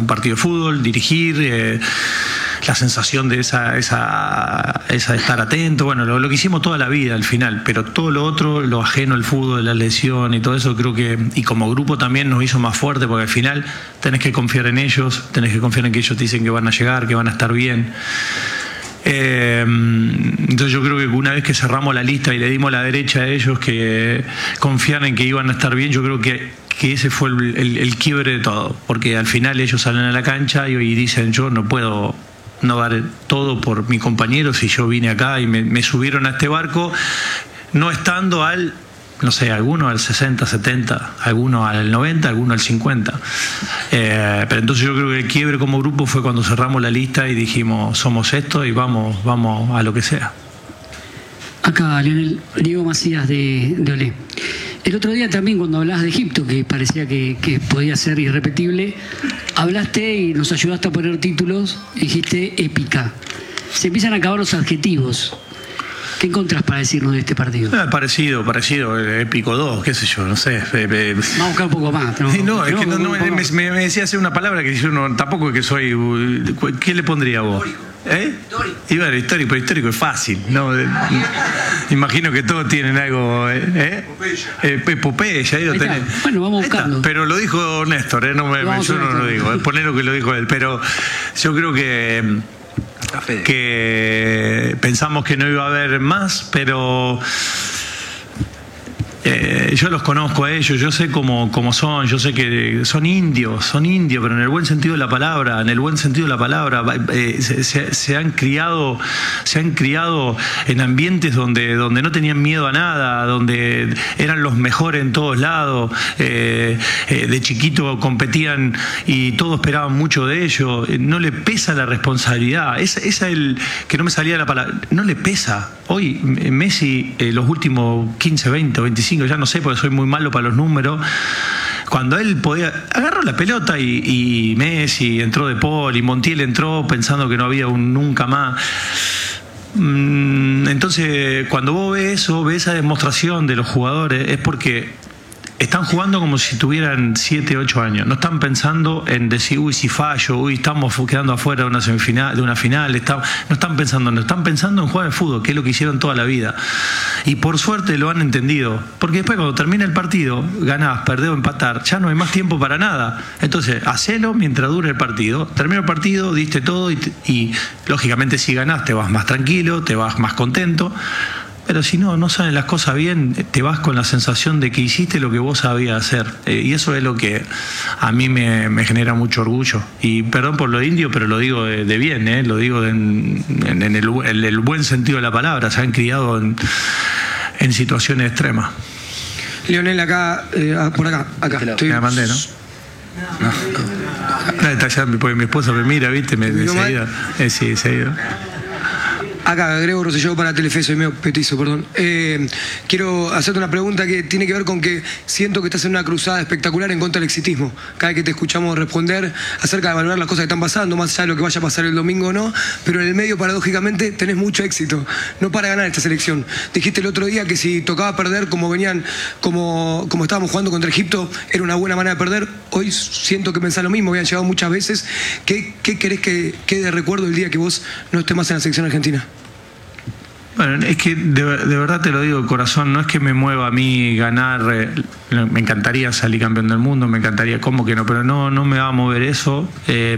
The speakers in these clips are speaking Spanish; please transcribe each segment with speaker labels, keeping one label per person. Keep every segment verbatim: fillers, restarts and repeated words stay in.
Speaker 1: un partido de fútbol, dirigir, eh, la sensación de esa, esa, esa de estar atento, bueno, lo, lo que hicimos toda la vida al final, pero todo lo otro, lo ajeno al fútbol, la lesión y todo eso, creo que, y como grupo también nos hizo más fuerte, porque al final tenés que confiar en ellos, tenés que confiar en que ellos te dicen que van a llegar, que van a estar bien. Eh, entonces yo creo que una vez que cerramos la lista y le dimos la derecha a ellos que confiaran en que iban a estar bien, yo creo que, que ese fue el, el, el quiebre de todo, porque al final ellos salen a la cancha y, y dicen yo no puedo no dar todo por mi compañero si yo vine acá y me, me subieron a este barco no estando al, no sé, alguno al sesenta, setenta, alguno al noventa, alguno al cincuenta. Eh, pero entonces yo creo que el quiebre como grupo fue cuando cerramos la lista y dijimos somos esto y vamos, vamos a lo que sea.
Speaker 2: Acá, Lionel, Diego Macías de, de Olé. El otro día también cuando hablabas de Egipto, que parecía que, que podía ser irrepetible, hablaste y nos ayudaste a poner títulos, dijiste épica. Se empiezan a acabar los adjetivos. ¿Qué encontrás para decirnos de este partido?
Speaker 1: Ah, parecido, parecido, épico dos, qué sé yo, no sé.
Speaker 2: Vamos a buscar un poco más.
Speaker 1: No, no es que no, no, me, me, me decía hacer una palabra que yo no, tampoco es que soy... ¿Qué le pondría vos? ¿Eh? Histórico. Y bueno, histórico, pero histórico es fácil, ¿no? Imagino que todos tienen algo, ¿eh? Eh, epopeya, ahí lo tenés.
Speaker 2: Bueno, vamos buscando.
Speaker 1: Pero lo dijo Néstor, ¿eh? No me, me, yo no lo digo, es poner lo que lo dijo él, pero yo creo que que pensamos que no iba a haber más, pero eh, yo los conozco a ellos, yo sé cómo, cómo son, yo sé que son indios, son indios, pero en el buen sentido de la palabra, en el buen sentido de la palabra, eh, se, se, se han criado, se han criado en ambientes donde, donde no tenían miedo a nada, donde eran los mejores en todos lados, eh, eh, de chiquito competían y todos esperaban mucho de ellos, no le pesa la responsabilidad, esa es el que no me salía la palabra, no le pesa. Hoy Messi, eh, los últimos quince, veinte o veinticinco, ya no sé porque soy muy malo para los números, cuando él podía, agarró la pelota y, y Messi entró de Paul y Montiel entró pensando que no había un nunca más. Entonces cuando vos ves eso, ves esa demostración de los jugadores, es porque están jugando como si tuvieran siete, ocho años. No están pensando en decir, uy, si fallo, uy, estamos quedando afuera de una semifinal, de una final. Está, no están pensando, no están pensando en jugar al fútbol, que es lo que hicieron toda la vida. Y por suerte lo han entendido. Porque después cuando termina el partido, ganás, perdés o empatar, ya no hay más tiempo para nada. Entonces, hacelo mientras dure el partido. Termina el partido, diste todo y, y lógicamente si ganás te vas más tranquilo, te vas más contento. Pero si no, no salen las cosas bien, te vas con la sensación de que hiciste lo que vos sabías hacer. Eh, y eso es lo que a mí me, me genera mucho orgullo. Y perdón por lo indio, pero lo digo de, de bien, ¿eh? Lo digo en, en, en, el, en el buen sentido de la palabra. Se han criado en, en situaciones extremas.
Speaker 3: Lionel, acá, eh, por acá, acá.
Speaker 1: Estoy... Me la mandé, ¿no? No. No, está ya, porque mi esposa me mira, ¿viste? Me, me se ha ido. Eh, sí, se ha ido.
Speaker 3: Acá, Grego Rosselló para Telefe, soy medio petizo, perdón. Eh, quiero hacerte una pregunta que tiene que ver con que siento que estás en una cruzada espectacular en contra del exitismo. Cada vez que te escuchamos responder acerca de valorar las cosas que están pasando, más allá de lo que vaya a pasar el domingo o no, pero en el medio, paradójicamente, tenés mucho éxito. No para ganar esta selección. Dijiste el otro día que si tocaba perder como venían, como, como estábamos jugando contra Egipto, era una buena manera de perder. Hoy siento que pensás lo mismo, habían llegado muchas veces. ¿Qué, qué querés que quede de recuerdo el día que vos no estés más en la selección argentina?
Speaker 1: Bueno, es que de, de verdad te lo digo de corazón, no es que me mueva a mí ganar, eh, me encantaría salir campeón del mundo, me encantaría, ¿cómo que no? Pero no, no me va a mover eso. Eh,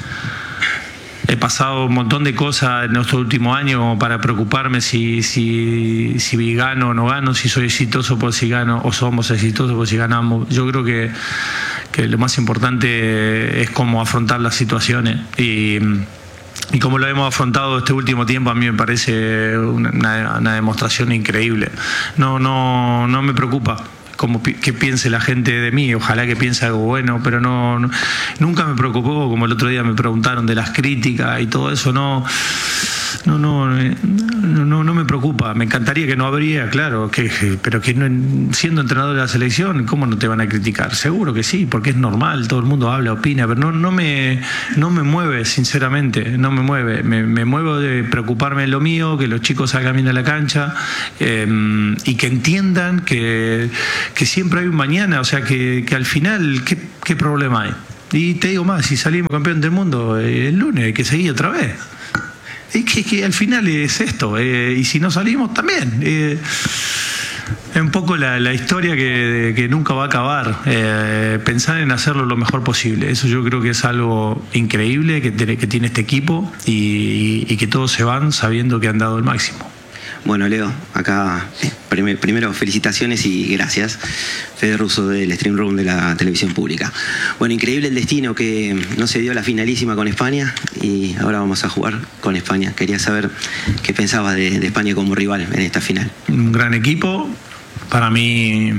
Speaker 1: he pasado un montón de cosas en estos últimos años como para preocuparme si, si, si gano o no gano, si soy exitoso por si gano o somos exitosos por si ganamos. Yo creo que, que lo más importante es cómo afrontar las situaciones y... Y como lo hemos afrontado este último tiempo, a mí me parece una, una demostración increíble. No, no, no me preocupa como que piense la gente de mí, ojalá que piense algo bueno, pero no, no nunca me preocupó, como el otro día me preguntaron de las críticas y todo eso, no. No, no, no, no, no me preocupa. Me encantaría que no habría, claro, que, pero que no, siendo entrenador de la selección, ¿cómo no te van a criticar? Seguro que sí, porque es normal, todo el mundo habla, opina, pero no, no me, no me mueve, sinceramente, no me mueve. Me, me muevo de preocuparme de lo mío, que los chicos salgan bien a la cancha eh, y que entiendan que, que siempre hay un mañana, o sea, que, que al final, ¿qué, qué problema hay? Y te digo más, si salimos campeón del mundo eh, el lunes hay que seguir otra vez. Es que, que al final es esto, eh, y si no salimos también. Eh, es un poco la, la historia que, que nunca va a acabar. Eh, pensar en hacerlo lo mejor posible. Eso yo creo que es algo increíble que, que tiene este equipo y, y que todos se van sabiendo que han dado el máximo.
Speaker 4: Bueno, Leo, acá primero felicitaciones y gracias. Fede Russo del Stream Room de la televisión pública. Bueno, increíble el destino que no se dio la finalísima con España y ahora vamos a jugar con España. Quería saber qué pensabas de, de España como rival en esta final.
Speaker 1: Un gran equipo. Para mí,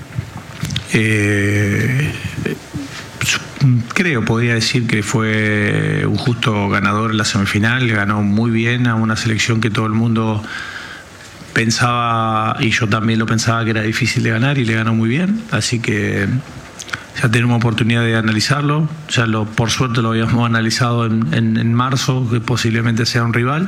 Speaker 1: eh, creo, podría decir que fue un justo ganador en la semifinal. Ganó muy bien a una selección que todo el mundo pensaba, y yo también lo pensaba, que era difícil de ganar, y le ganó muy bien. Así que ya tenemos oportunidad de analizarlo. Ya lo, por suerte lo habíamos analizado en, en, en marzo, que posiblemente sea un rival.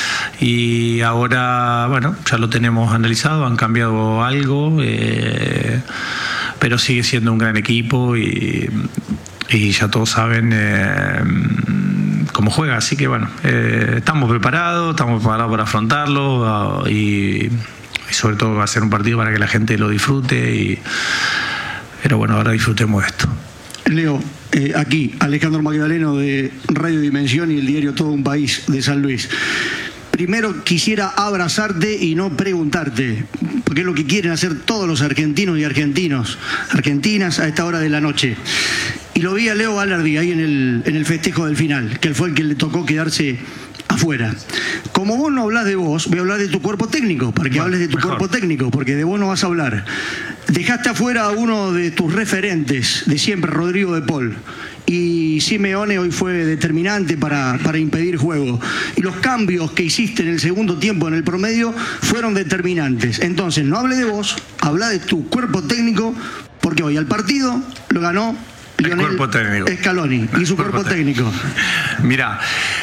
Speaker 1: Y ahora, bueno, ya lo tenemos analizado, han cambiado algo, eh, pero sigue siendo un gran equipo y, y ya todos saben eh, cómo juega. Así que bueno, eh, estamos preparados, estamos preparados para afrontarlo uh, y, y sobre todo va a ser un partido para que la gente lo disfrute. Y, pero bueno, ahora disfrutemos de esto.
Speaker 5: Leo, eh, aquí Alejandro Magdaleno de Radio Dimensión y el diario Todo un País de San Luis. Primero quisiera abrazarte y no preguntarte, porque es lo que quieren hacer todos los argentinos y argentinos, argentinas a esta hora de la noche. Y lo vi a Leo Balerdi ahí en el, en el festejo del final, que él fue el que le tocó quedarse afuera. Como vos no hablás de vos, voy a hablar de tu cuerpo técnico, para que bueno, hables de tu mejor. cuerpo técnico, porque de vos no vas a hablar. Dejaste afuera a uno de tus referentes de siempre, Rodrigo de Paul. Y Simeone hoy fue determinante para, para impedir juego. Y los cambios que hiciste en el segundo tiempo, en el promedio, fueron determinantes. Entonces, no hable de vos, habla de tu cuerpo técnico, porque hoy al partido lo ganó Lionel Scaloni y su cuerpo, cuerpo técnico.
Speaker 1: Mira,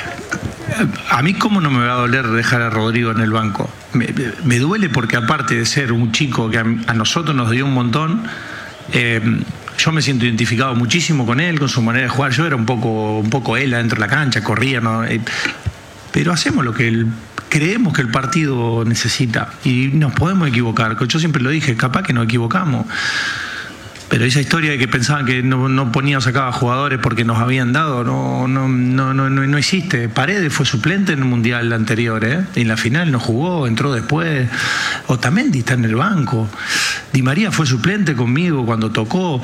Speaker 1: a mí cómo no me va a doler dejar a Rodrigo en el banco. Me, me duele porque aparte de ser un chico que a, a nosotros nos dio un montón, eh, yo me siento identificado muchísimo con él, con su manera de jugar. Yo era un poco, un poco él adentro de la cancha, corría, ¿no? Eh, pero hacemos lo que él, creemos que el partido necesita y nos podemos equivocar. Yo siempre lo dije, capaz que nos equivocamos. Pero esa historia de que pensaban que no, no poníamos acá a jugadores porque nos habían dado, no, no, no, no, no, no existe. Paredes fue suplente en el Mundial anterior, ¿eh? En la final no jugó, entró después. Otamendi está en el banco. Di María fue suplente conmigo cuando tocó.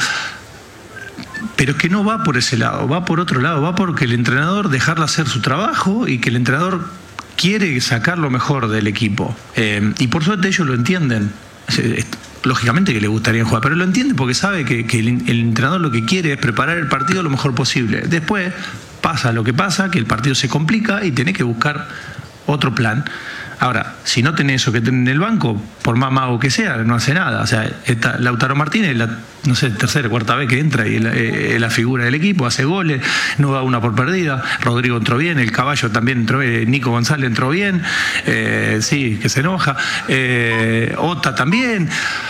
Speaker 1: Pero es que no va por ese lado, va por otro lado, va porque el entrenador dejarle hacer su trabajo y que el entrenador quiere sacar lo mejor del equipo. Eh, y por suerte ellos lo entienden. Lógicamente que le gustaría jugar, pero lo entiende porque sabe que, que el, el entrenador lo que quiere es preparar el partido lo mejor posible. Después pasa lo que pasa, que el partido se complica y tenés que buscar otro plan. Ahora, si no tenés eso que tenés en el banco, por más mago que sea, no hace nada. O sea, está Lautaro Martínez, la, no sé, tercera o cuarta vez que entra y es la, eh, la figura del equipo, hace goles, no da una por perdida. Rodrigo entró bien, el Caballo también entró bien, Nico González entró bien, eh, sí, que se enoja, eh, Ota también.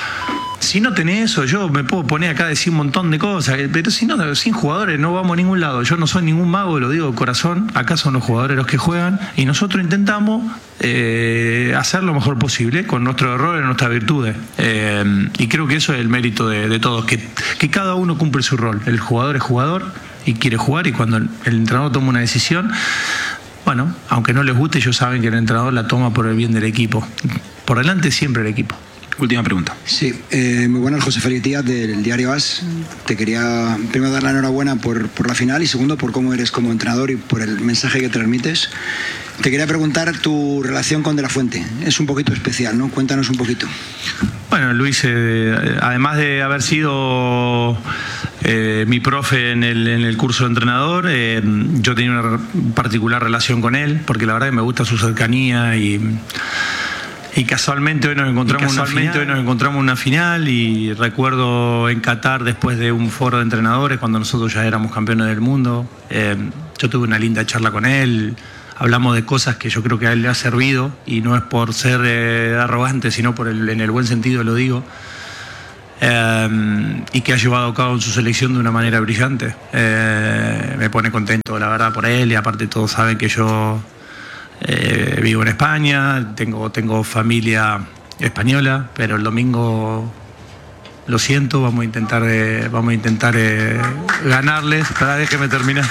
Speaker 1: Si no tenés eso, yo me puedo poner acá a decir un montón de cosas, pero si no, sin jugadores no vamos a ningún lado. Yo no soy ningún mago, lo digo de corazón. Acá son los jugadores los que juegan y nosotros intentamos eh, hacer lo mejor posible con nuestros errores, nuestras virtudes. Eh, y creo que eso es el mérito de, de todos, que, que cada uno cumple su rol. El jugador es jugador y quiere jugar, y cuando el, el entrenador toma una decisión, bueno, aunque no les guste, ellos saben que el entrenador la toma por el bien del equipo. Por delante siempre el equipo.
Speaker 6: Última pregunta.
Speaker 7: Sí, eh, muy buenas, José Félix Díaz del diario AS. Te quería primero dar la enhorabuena por, por la final y segundo por cómo eres como entrenador y por el mensaje que transmites. Te quería preguntar tu relación con De la Fuente. Es un poquito especial, ¿no? Cuéntanos un poquito.
Speaker 1: Bueno, Luis, eh, además de haber sido eh, mi profe en el, en el curso de entrenador, eh, yo tenía una particular relación con él, porque la verdad que me gusta su cercanía y... Y casualmente hoy nos encontramos casualmente hoy nos encontramos en una final, y recuerdo en Qatar, después de un foro de entrenadores, cuando nosotros ya éramos campeones del mundo, eh, yo tuve una linda charla con él, hablamos de cosas que yo creo que a él le ha servido, y no es por ser eh, arrogante, sino por el, en el buen sentido lo digo. eh, y que ha llevado a cabo en su selección de una manera brillante. Eh, me pone contento, la verdad, por él, y aparte todos saben que yo eh, vivo en España, tengo, tengo familia española, pero el domingo, lo siento, vamos a intentar, eh, vamos a intentar eh, ganarles. Para, déjeme terminar.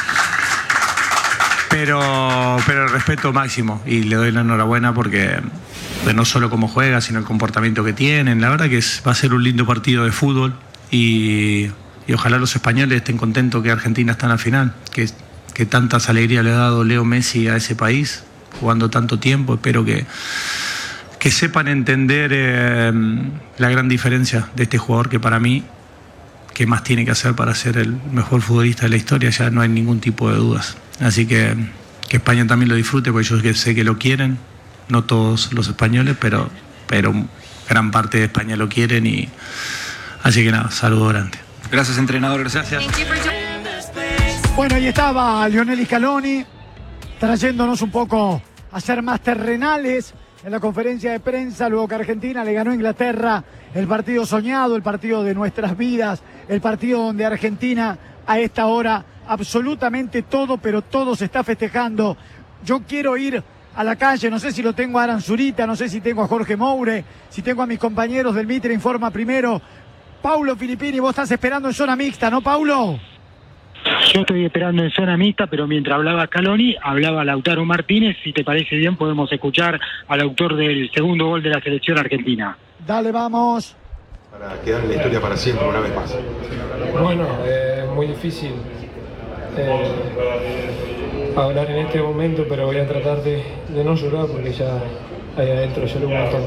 Speaker 1: Pero, pero el respeto máximo, y le doy la enhorabuena porque no solo cómo juega, sino el comportamiento que tienen. La verdad que es, va a ser un lindo partido de fútbol, y, y ojalá los españoles estén contentos que Argentina está en la final, que, que tantas alegrías le ha dado Leo Messi a ese país, jugando tanto tiempo. Espero que, que sepan entender eh, la gran diferencia de este jugador, que para mí, ¿qué más tiene que hacer para ser el mejor futbolista de la historia? Ya no hay ningún tipo de dudas. Así que que España también lo disfrute, porque yo sé que lo quieren, no todos los españoles, pero, pero gran parte de España lo quieren, y así que nada, saludo grande.
Speaker 6: Gracias, entrenador.
Speaker 1: Gracias.
Speaker 8: Bueno, ahí estaba Lionel Scaloni trayéndonos un poco a ser más terrenales en la conferencia de prensa, luego que Argentina le ganó a Inglaterra el partido soñado, el partido de nuestras vidas, el partido donde Argentina a esta hora absolutamente todo, pero todo se está festejando. Yo quiero ir a la calle, no sé si lo tengo a Aran Zurita, no sé si tengo a Jorge Moure, si tengo a mis compañeros del Mitre Informa primero. Paulo Filippini, vos estás esperando en zona mixta, ¿no, Paulo?
Speaker 9: Yo estoy esperando en zona mixta, pero mientras hablaba Scaloni, hablaba Lautaro Martínez. Si te parece bien, podemos escuchar al autor del segundo gol de la selección argentina.
Speaker 8: Dale, vamos.
Speaker 10: Para quedar en la historia para siempre, una vez más.
Speaker 11: Bueno, eh, muy difícil eh, hablar en este momento, pero voy a tratar de, de no llorar, porque ya ahí adentro lloré un montón.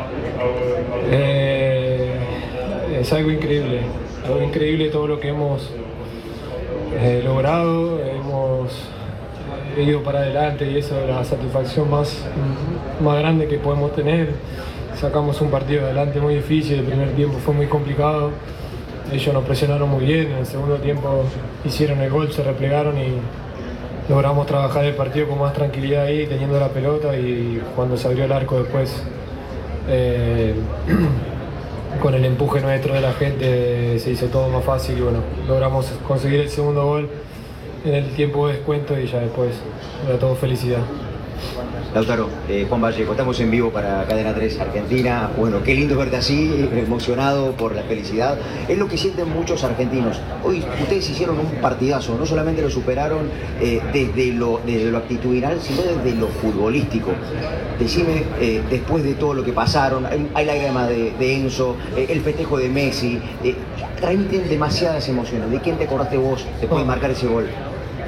Speaker 11: Eh, es algo increíble, algo increíble todo lo que hemos eh, logrado, hemos ido para adelante, y eso es la satisfacción más, más grande que podemos tener. Sacamos un partido adelante muy difícil, el primer tiempo fue muy complicado, ellos nos presionaron muy bien, en el segundo tiempo hicieron el gol, se replegaron y logramos trabajar el partido con más tranquilidad ahí, teniendo la pelota, y cuando se abrió el arco después, eh, con el empuje nuestro de la gente, se hizo todo más fácil, y bueno, logramos conseguir el segundo gol en el tiempo de descuento, y ya después era todo felicidad.
Speaker 12: Lautaro, eh, Juan Vallejo, estamos en vivo para Cadena tres Argentina. Bueno, qué lindo verte así, emocionado por la felicidad. Es lo que sienten muchos argentinos. Hoy ustedes hicieron un partidazo, no solamente lo superaron eh, desde, lo, desde lo actitudinal, sino desde lo futbolístico. Decime, eh, después de todo lo que pasaron, hay, hay lágrimas de, de Enzo, eh, el festejo de Messi, eh, transmiten demasiadas emociones. ¿De quién te acordaste vos después de marcar ese gol?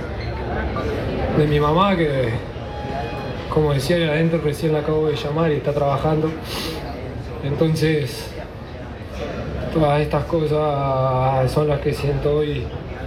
Speaker 11: De mi mamá, que, como decía, ahí adentro recién la acabo de llamar y está trabajando. Entonces, todas estas cosas son las que siento hoy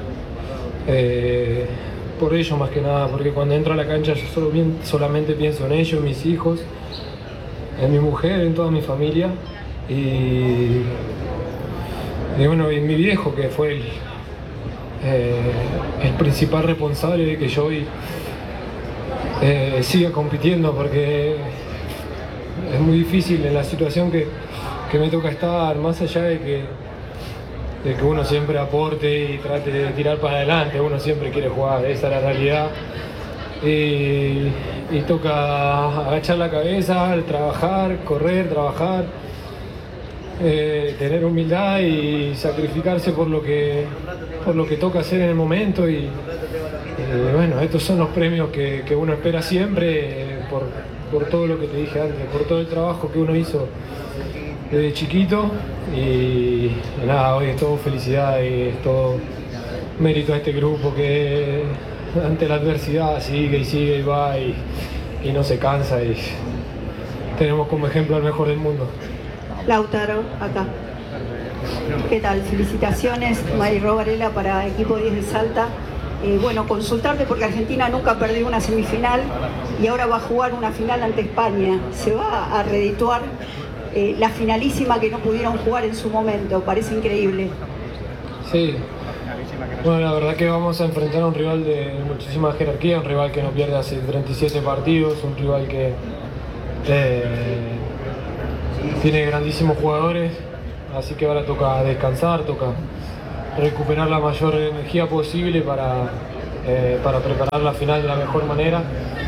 Speaker 11: eh, por ellos más que nada, porque cuando entro a la cancha yo solo, solamente pienso en ellos, en mis hijos, en mi mujer, en toda mi familia, y, y bueno, y mi viejo, que fue el, eh, el principal responsable de que yo hoy Eh, siga compitiendo, porque es muy difícil en la situación que, que me toca estar, más allá de que, de que uno siempre aporte y trate de tirar para adelante, uno siempre quiere jugar, esa es la realidad, y, y toca agachar la cabeza, trabajar, correr, trabajar, eh, tener humildad y sacrificarse por lo que, por lo que toca hacer en el momento. Y Eh, bueno, estos son los premios que, que uno espera siempre, eh, por, por todo lo que te dije antes, por todo el trabajo que uno hizo desde chiquito, y, y nada, hoy es todo felicidad y es todo mérito a este grupo que ante la adversidad sigue y sigue y va y, y no se cansa, y tenemos como ejemplo al mejor del mundo.
Speaker 13: Lautaro, acá. ¿Qué tal? Felicitaciones, Mayro Varela, para Equipo diez de Salta. Eh, bueno, consultarte porque Argentina nunca perdió una semifinal y ahora va a jugar una final ante España. ¿Se va a redituar eh, la finalísima que no pudieron jugar en su momento? Parece increíble.
Speaker 11: Sí. Bueno, la verdad que vamos a enfrentar a un rival de muchísima jerarquía, un rival que no pierde hace treinta y siete partidos, un rival que eh, tiene grandísimos jugadores, así que ahora toca descansar, toca recuperar la mayor energía posible para, eh, para preparar la final de la mejor manera.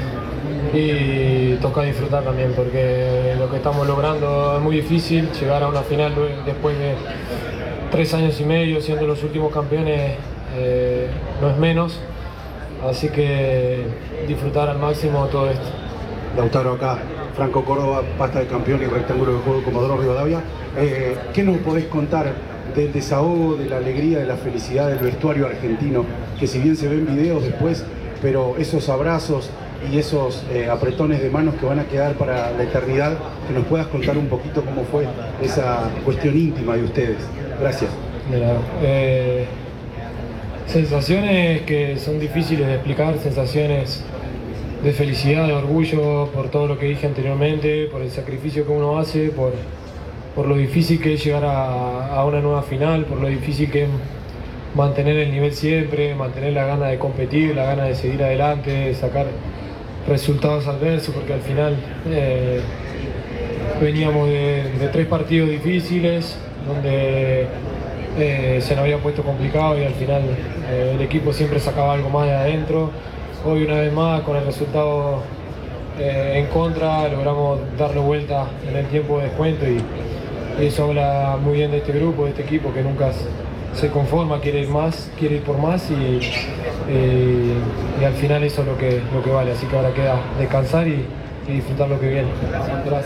Speaker 11: Y toca disfrutar también, porque lo que estamos logrando es muy difícil. Llegar a una final después de tres años y medio siendo los últimos campeones eh, no es menos, así que disfrutar al máximo todo esto.
Speaker 6: Lautaro acá, Franco Córdoba, pasta de campeón y rectángulo de juego Comodoro Rivadavia. Eh, ¿Qué nos podés contar del desahogo, de la alegría, de la felicidad del vestuario argentino? Que si bien se ven videos después, pero esos abrazos y esos eh, apretones de manos que van a quedar para la eternidad, que nos puedas contar un poquito cómo fue esa cuestión íntima de ustedes. Gracias.
Speaker 11: Mira, eh, sensaciones que son difíciles de explicar, sensaciones de felicidad, de orgullo por todo lo que dije anteriormente, por el sacrificio que uno hace, por, por lo difícil que es llegar a, a una nueva final, por lo difícil que es mantener el nivel siempre, mantener la gana de competir, la gana de seguir adelante, de sacar resultados adversos, porque al final eh, veníamos de, de tres partidos difíciles donde eh, se nos había puesto complicado y al final eh, el equipo siempre sacaba algo más de adentro. Hoy una vez más con el resultado eh, en contra logramos darle vuelta en el tiempo de descuento y, y eso habla muy bien de este grupo, de este equipo que nunca se conforma, quiere ir más, quiere ir por más y, eh, y al final eso es lo que, lo que vale, así que ahora queda descansar y, y disfrutar lo que viene. Gracias.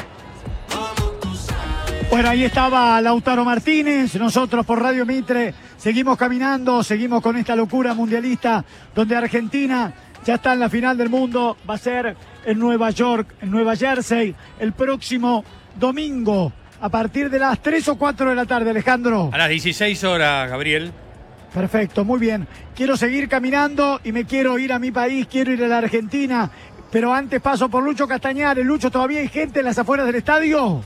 Speaker 8: Bueno, ahí estaba Lautaro Martínez. Nosotros por Radio Mitre seguimos caminando, seguimos con esta locura mundialista donde Argentina ya está en la final del mundo. Va a ser en Nueva York, en Nueva Jersey, el próximo domingo a partir de las tres o cuatro de la tarde, Alejandro.
Speaker 14: A las dieciséis horas, Gabriel.
Speaker 8: Perfecto, muy bien. Quiero seguir caminando y me quiero ir a mi país, quiero ir a la Argentina. Pero antes paso por Lucho Castañares. Lucho, ¿todavía hay gente en las afueras del estadio?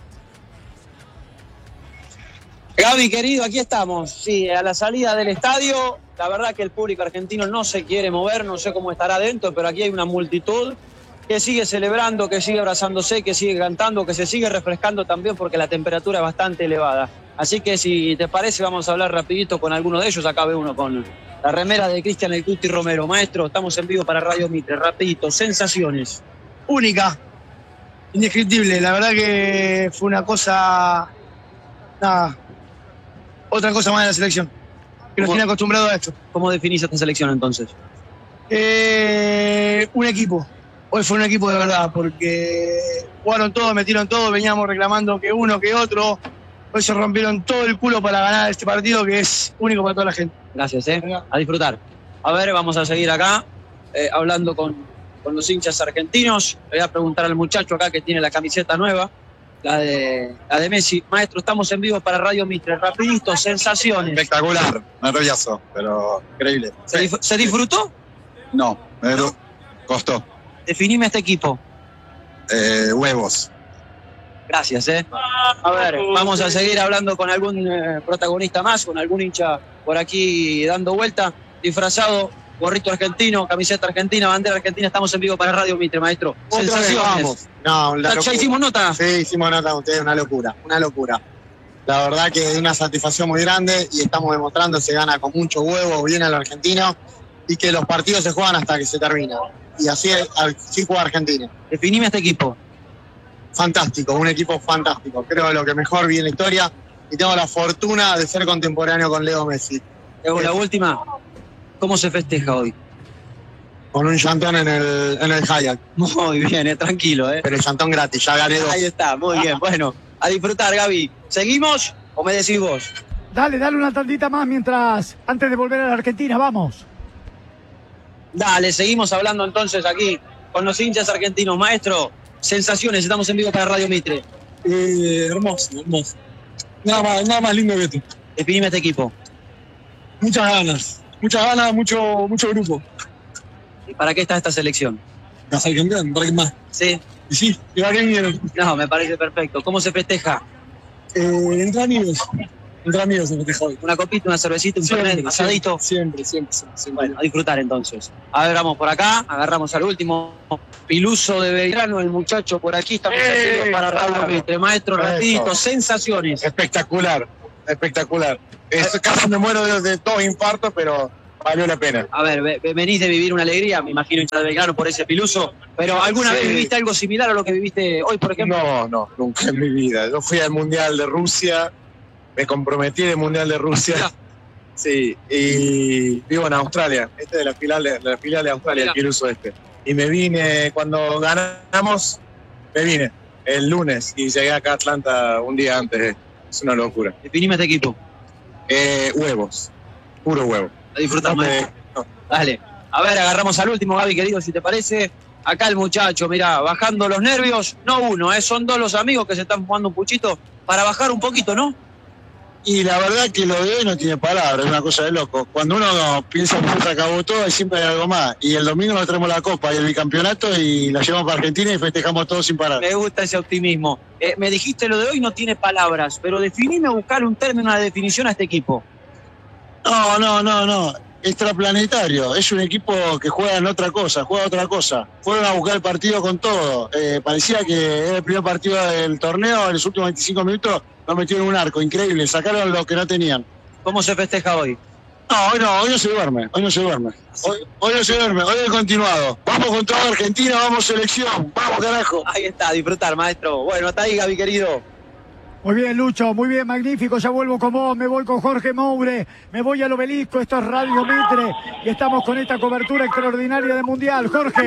Speaker 15: Gaby, querido, aquí estamos. Sí, a la salida del estadio, la verdad que el público argentino no se quiere mover, no sé cómo estará adentro, pero aquí hay una multitud que sigue celebrando, que sigue abrazándose, que sigue cantando, que se sigue refrescando también porque la temperatura es bastante elevada. Así que si te parece vamos a hablar rapidito con alguno de ellos. Acá ve uno con la remera de Cristian El Cuti Romero. Maestro, estamos en vivo para Radio Mitre. Rapidito, sensaciones.
Speaker 16: Única, indescriptible. La verdad que fue una cosa... Nada, otra cosa más de la selección, que nos tiene acostumbrado a esto.
Speaker 15: ¿Cómo definís esta selección entonces?
Speaker 16: Eh, un equipo. Hoy fue un equipo de verdad, porque jugaron todos, metieron todo, veníamos reclamando que uno, que otro. Hoy se rompieron todo el culo para ganar este partido que es único para toda la gente.
Speaker 15: Gracias, eh. A disfrutar. A ver, vamos a seguir acá, eh, hablando con, con los hinchas argentinos. Le voy a preguntar al muchacho acá que tiene la camiseta nueva, la de, la de Messi. Maestro, estamos en vivo para Radio Mitre. Rapidito, sensaciones.
Speaker 17: Espectacular, nervioso, pero increíble.
Speaker 15: ¿Se, dif- ¿se disfrutó?
Speaker 17: No, pero costó.
Speaker 15: Definime este equipo.
Speaker 17: Eh, huevos.
Speaker 15: Gracias, eh. A ver, vamos a seguir hablando con algún eh, protagonista más, con algún hincha por aquí dando vuelta, disfrazado, gorrito argentino, camiseta argentina, bandera argentina. Estamos en vivo para Radio Mitre, maestro. Sensaciones.
Speaker 17: No, la
Speaker 15: ¿Ya, ¿Ya hicimos nota?
Speaker 17: Sí, hicimos nota con ustedes, una locura, una locura. La verdad que es una satisfacción muy grande y estamos demostrando se gana con mucho huevo, bien a los argentinos y que los partidos se juegan hasta que se terminan. Y así, así juega Argentina.
Speaker 15: Definime este equipo.
Speaker 17: Fantástico, un equipo fantástico. Creo que lo que mejor vi en la historia y tengo la fortuna de ser contemporáneo con Leo Messi.
Speaker 15: Luego, la última, ¿cómo se festeja hoy?
Speaker 17: Con un llantón en el, en el Hyatt.
Speaker 15: Muy bien, eh, tranquilo. Eh.
Speaker 17: Pero el llantón gratis, ya gané dos.
Speaker 15: Ahí está, muy bien. Bueno, a disfrutar, Gaby. ¿Seguimos o me decís vos?
Speaker 8: Dale, dale una tandita más mientras, antes de volver a la Argentina, vamos.
Speaker 15: Dale, seguimos hablando entonces aquí con los hinchas argentinos. Maestro, sensaciones, estamos en vivo para Radio Mitre.
Speaker 16: Eh, hermoso, hermoso. Nada más, nada más lindo que esto.
Speaker 15: Definime este equipo.
Speaker 16: Muchas ganas, muchas ganas, mucho, mucho grupo.
Speaker 15: ¿Y para qué está esta selección?
Speaker 16: Para ser campeón, para qué más.
Speaker 15: Sí.
Speaker 16: Y sí, y para qué vinieron.
Speaker 15: No, me parece perfecto. ¿Cómo se festeja?
Speaker 16: Eh, entre amigos. Entre amigos se festeja hoy.
Speaker 15: Una copita, una cervecita, un fernet, asadito.
Speaker 16: Siempre, siempre, siempre, siempre.
Speaker 15: Bueno, a disfrutar entonces. A ver, vamos por acá, agarramos al último. Piluso de Belgrano, el muchacho por aquí. Estamos
Speaker 17: ¡Eh!
Speaker 15: para Radio Mitre. Maestro,
Speaker 17: Eso.
Speaker 15: rapidito, sensaciones.
Speaker 17: Espectacular. espectacular. Es, casi me muero de, de todo infarto, pero valió la pena.
Speaker 15: A ver, ve- venís de vivir una alegría, me imagino, hincha de Belgrano por ese piluso, pero ¿alguna
Speaker 17: Sí.
Speaker 15: vez viviste algo similar a lo que viviste hoy, por ejemplo?
Speaker 17: No, no, nunca en mi vida. Yo fui al Mundial de Rusia, me comprometí en el Mundial de Rusia. Sí, y vivo en Australia. Este es de la filial de, de la filial de Australia, el piluso este. Y me vine, cuando ganamos, me vine el lunes y llegué acá a Atlanta un día antes. Es una locura.
Speaker 15: Definime este equipo.
Speaker 17: Eh, huevos, puro huevo.
Speaker 15: A disfrutar más. Dale. A ver, agarramos al último, Gaby, querido, si te parece. Acá el muchacho, mirá, bajando los nervios. No uno, ¿eh? Son dos los amigos que se están fumando un puchito para bajar un poquito, ¿no?
Speaker 17: Y la verdad que lo de hoy no tiene palabras, es una cosa de loco. Cuando uno piensa que se acabó todo, siempre hay algo más. Y el domingo nos traemos la copa y el bicampeonato y la llevamos para Argentina y festejamos todos sin parar.
Speaker 15: Me gusta ese optimismo. Eh, me dijiste lo de hoy no tiene palabras, pero definime, buscar un término, una definición a este equipo.
Speaker 17: No, no, no, no. Extraplanetario. Es un equipo que juega en otra cosa, juega otra cosa. Fueron a buscar el partido con todo. Eh, parecía que era el primer partido del torneo, en los últimos veinticinco minutos nos metieron un arco, increíble. Sacaron lo que no tenían.
Speaker 15: ¿Cómo se festeja hoy?
Speaker 17: No, hoy no, hoy no se duerme, hoy no se duerme. Hoy, hoy no se duerme, hoy es continuado. Vamos con toda Argentina, vamos selección, vamos carajo.
Speaker 15: Ahí está, disfrutar, maestro. Bueno, hasta ahí, Gaby, querido.
Speaker 8: Muy bien, Lucho, muy bien, magnífico. Ya vuelvo con vos, me voy con Jorge Moure, me voy al Obelisco. Esto es Radio Mitre y estamos con esta cobertura extraordinaria del Mundial. Jorge.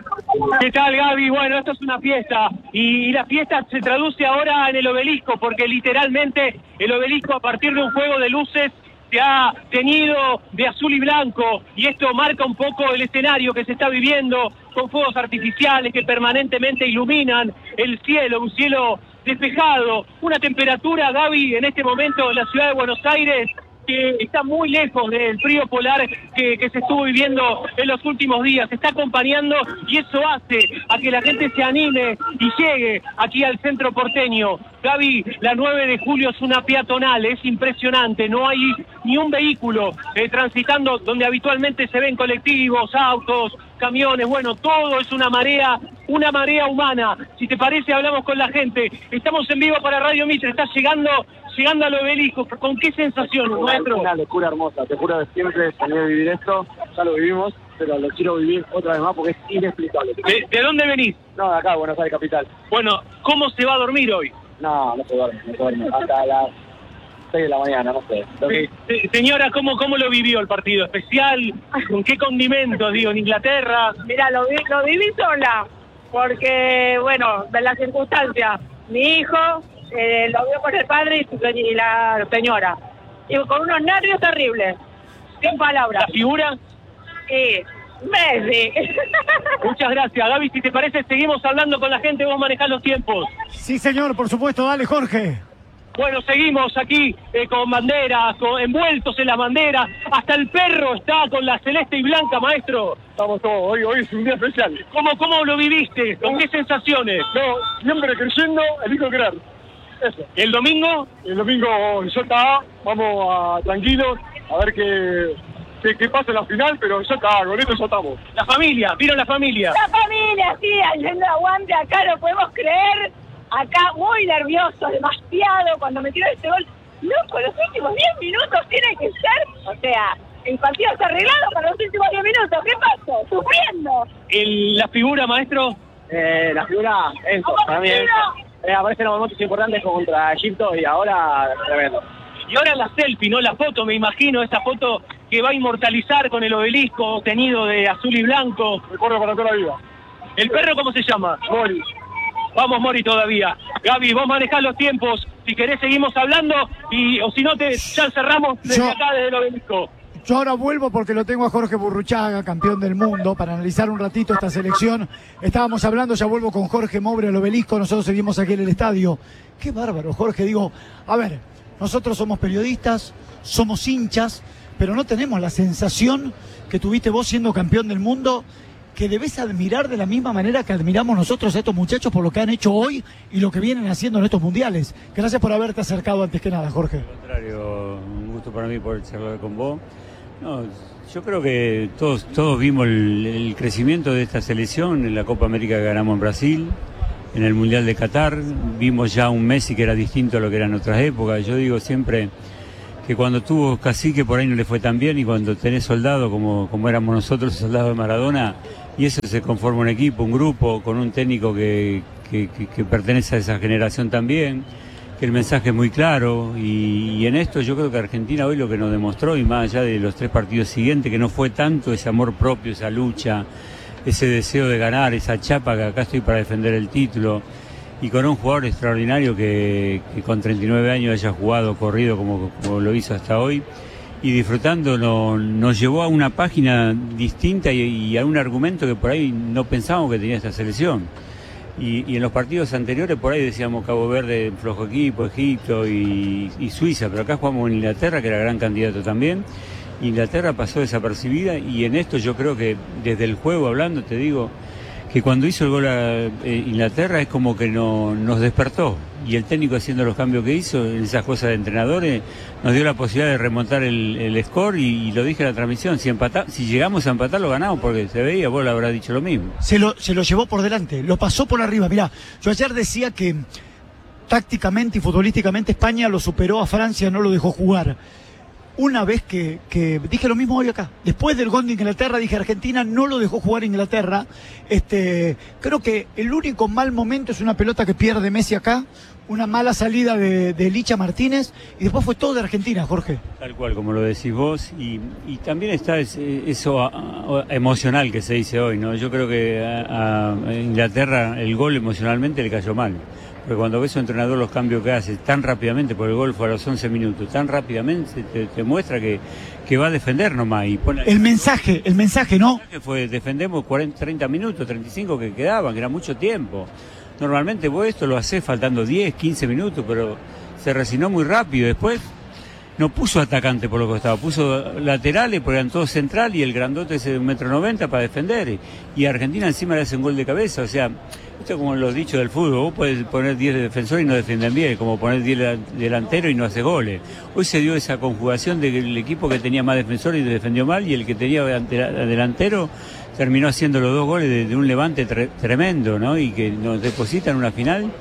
Speaker 18: ¿Qué tal, Gaby? Bueno, esto es una fiesta y la fiesta se traduce ahora en el Obelisco, porque literalmente el Obelisco, a partir de un juego de luces, se ha teñido de azul y blanco, y esto marca un poco el escenario que se está viviendo, con fuegos artificiales que permanentemente iluminan el cielo, un cielo despejado, una temperatura, Gaby, en este momento en la ciudad de Buenos Aires que está muy lejos del frío polar que, que se estuvo viviendo en los últimos días. Se está acompañando y eso hace a que la gente se anime y llegue aquí al centro porteño. Gaby, la nueve de julio es una peatonal, es impresionante, no hay ni un vehículo eh, transitando donde habitualmente se ven colectivos, autos, camiones, bueno, todo es una marea, una marea humana. Si te parece, hablamos con la gente. Estamos en vivo para Radio Mitre, está llegando, llegando al Obelisco. ¿Con qué sensaciones, maestro?
Speaker 19: Una locura hermosa, te juro que siempre soñé vivir esto, ya lo vivimos, pero lo quiero vivir otra vez más porque es inexplicable.
Speaker 18: ¿De, de dónde venís?
Speaker 19: No, de acá, Buenos Aires capital.
Speaker 18: Bueno, ¿cómo se va a dormir hoy?
Speaker 19: No, no se duerme, no se duerme, hasta las seis de la mañana, no sé.
Speaker 18: Se, se, señora, ¿cómo, ¿cómo lo vivió el partido? ¿Especial? ¿Con qué condimentos, digo, en Inglaterra?
Speaker 20: Mira, lo, vi, lo viví sola, porque, bueno, de las circunstancias, mi hijo eh, lo vio con el padre y, su, y la señora, y con unos nervios terribles, sin palabras.
Speaker 18: ¿La figura?
Speaker 20: Sí, Messi.
Speaker 18: Muchas gracias, Gaby. Si te parece, seguimos hablando con la gente, vos manejás los tiempos.
Speaker 8: Sí, señor, por supuesto, dale, Jorge.
Speaker 18: Bueno, seguimos aquí eh, con banderas, con, envueltos en las banderas. Hasta el perro está con la celeste y blanca, maestro.
Speaker 19: Estamos todos, hoy, hoy es un día especial.
Speaker 18: ¿Cómo, cómo lo viviste? ¿Con qué sensaciones?
Speaker 19: No, siempre creyendo, elijo creer. Eso.
Speaker 18: ¿El domingo?
Speaker 19: El domingo ya está, vamos a tranquilos, a ver qué, qué, qué pasa en la final, pero ya está, con esto ya estamos.
Speaker 18: La familia, ¿vieron la familia?
Speaker 20: La familia, sí, haciendo aguante acá, no podemos creer. Acá muy nervioso, demasiado, cuando metieron este gol. Loco, los últimos diez minutos tiene que ser, o sea, el partido está arreglado para los últimos diez minutos. ¿Qué pasó? Sufriendo.
Speaker 18: El, ¿La figura, maestro?
Speaker 19: Eh, la figura, eso, para mí es, eh, aparecen los momentos importantes contra Egipto y ahora, tremendo.
Speaker 18: Y ahora la selfie, ¿no? La foto, me imagino, esta foto que va a inmortalizar con el obelisco teñido de azul y blanco.
Speaker 19: Recuerdo para toda la vida.
Speaker 18: ¿El perro cómo se llama?
Speaker 19: Mori.
Speaker 18: Vamos, Mori, todavía. Gaby, vos manejás los tiempos. Si querés, seguimos hablando. y O si no, te ya cerramos desde
Speaker 8: Yo...
Speaker 18: acá, desde el obelisco.
Speaker 8: Yo ahora vuelvo porque lo tengo a Jorge Burruchaga, campeón del mundo, para analizar un ratito esta selección. Estábamos hablando, ya vuelvo con Jorge Moure al Obelisco, nosotros seguimos aquí en el estadio. Qué bárbaro, Jorge. Digo, a ver, nosotros somos periodistas, somos hinchas, pero no tenemos la sensación que tuviste vos siendo campeón del mundo, que debes admirar de la misma manera que admiramos nosotros a estos muchachos por lo que han hecho hoy y lo que vienen haciendo en estos mundiales. Gracias por haberte acercado antes que nada, Jorge.
Speaker 21: Al contrario, un gusto para mí poder charlar con vos. No, yo creo que todos todos vimos el, el crecimiento de esta selección en la Copa América que ganamos en Brasil. en el Mundial de Qatar, vimos ya un Messi que era distinto a lo que era en otras épocas. Yo digo siempre que cuando tuvo Cacique por ahí no le fue tan bien, y cuando tenés soldado como, como éramos nosotros, soldados de Maradona, y eso se conforma un equipo, un grupo, con un técnico que, que, que, que pertenece a esa generación también, que el mensaje es muy claro, y, y en esto yo creo que Argentina hoy lo que nos demostró, y más allá de los tres partidos siguientes, que no fue tanto ese amor propio, esa lucha, ese deseo de ganar, esa chapa que acá estoy para defender el título, y con un jugador extraordinario que, que con treinta y nueve años haya jugado, corrido como, como lo hizo hasta hoy, y disfrutando no, nos llevó a una página distinta y, y a un argumento que por ahí no pensábamos que tenía esta selección. Y, y en los partidos anteriores por ahí decíamos Cabo Verde, flojo equipo, Egipto y, y Suiza, pero acá jugamos en Inglaterra, que era gran candidato también. Inglaterra pasó desapercibida, y en esto yo creo que desde el juego hablando, te digo, que cuando hizo el gol a eh, Inglaterra es como que no, nos despertó, y el técnico haciendo los cambios que hizo, en esas cosas de entrenadores, nos dio la posibilidad de remontar el, el score, y, y lo dije en la transmisión, si empata, si llegamos a empatar lo ganamos, porque se veía, vos le habrás dicho lo mismo.
Speaker 8: Se lo, se lo llevó por delante, lo pasó por arriba. Mirá, yo ayer decía que tácticamente y futbolísticamente España lo superó a Francia, no lo dejó jugar. Una vez que, que dije lo mismo hoy acá, después del gol de Inglaterra dije Argentina no lo dejó jugar Inglaterra. Este, creo que el único mal momento es una pelota que pierde Messi acá, una mala salida de, de Licha Martínez, y después fue todo de Argentina, Jorge.
Speaker 21: Tal cual, como lo decís vos, y, y también está ese, eso a, a, emocional que se dice hoy, ¿no? Yo creo que a, a Inglaterra el gol emocionalmente le cayó mal. Porque cuando ves a un entrenador los cambios que hace tan rápidamente, por el gol fue a los once minutos, tan rápidamente te, te muestra que, que va a defender nomás. Y pone...
Speaker 8: El mensaje, el mensaje, ¿no?
Speaker 21: El mensaje fue, defendemos cuarenta, treinta minutos, treinta y cinco que quedaban, que era mucho tiempo. Normalmente vos esto lo hacés faltando diez, quince minutos, pero se resignó muy rápido. Después no puso atacante por lo que estaba, puso laterales, porque eran todos central, y el grandote ese de un metro noventa para defender. Y Argentina encima le hace un gol de cabeza, o sea... Esto es como los dichos del fútbol, vos podés poner diez defensores y no defienden bien, como poner diez delanteros y no hace goles. Hoy se dio esa conjugación del equipo que tenía más defensores y defendió mal, y el que tenía delantero terminó haciendo los dos goles de, de un levante tre tremendo, ¿no? Y que nos depositan una final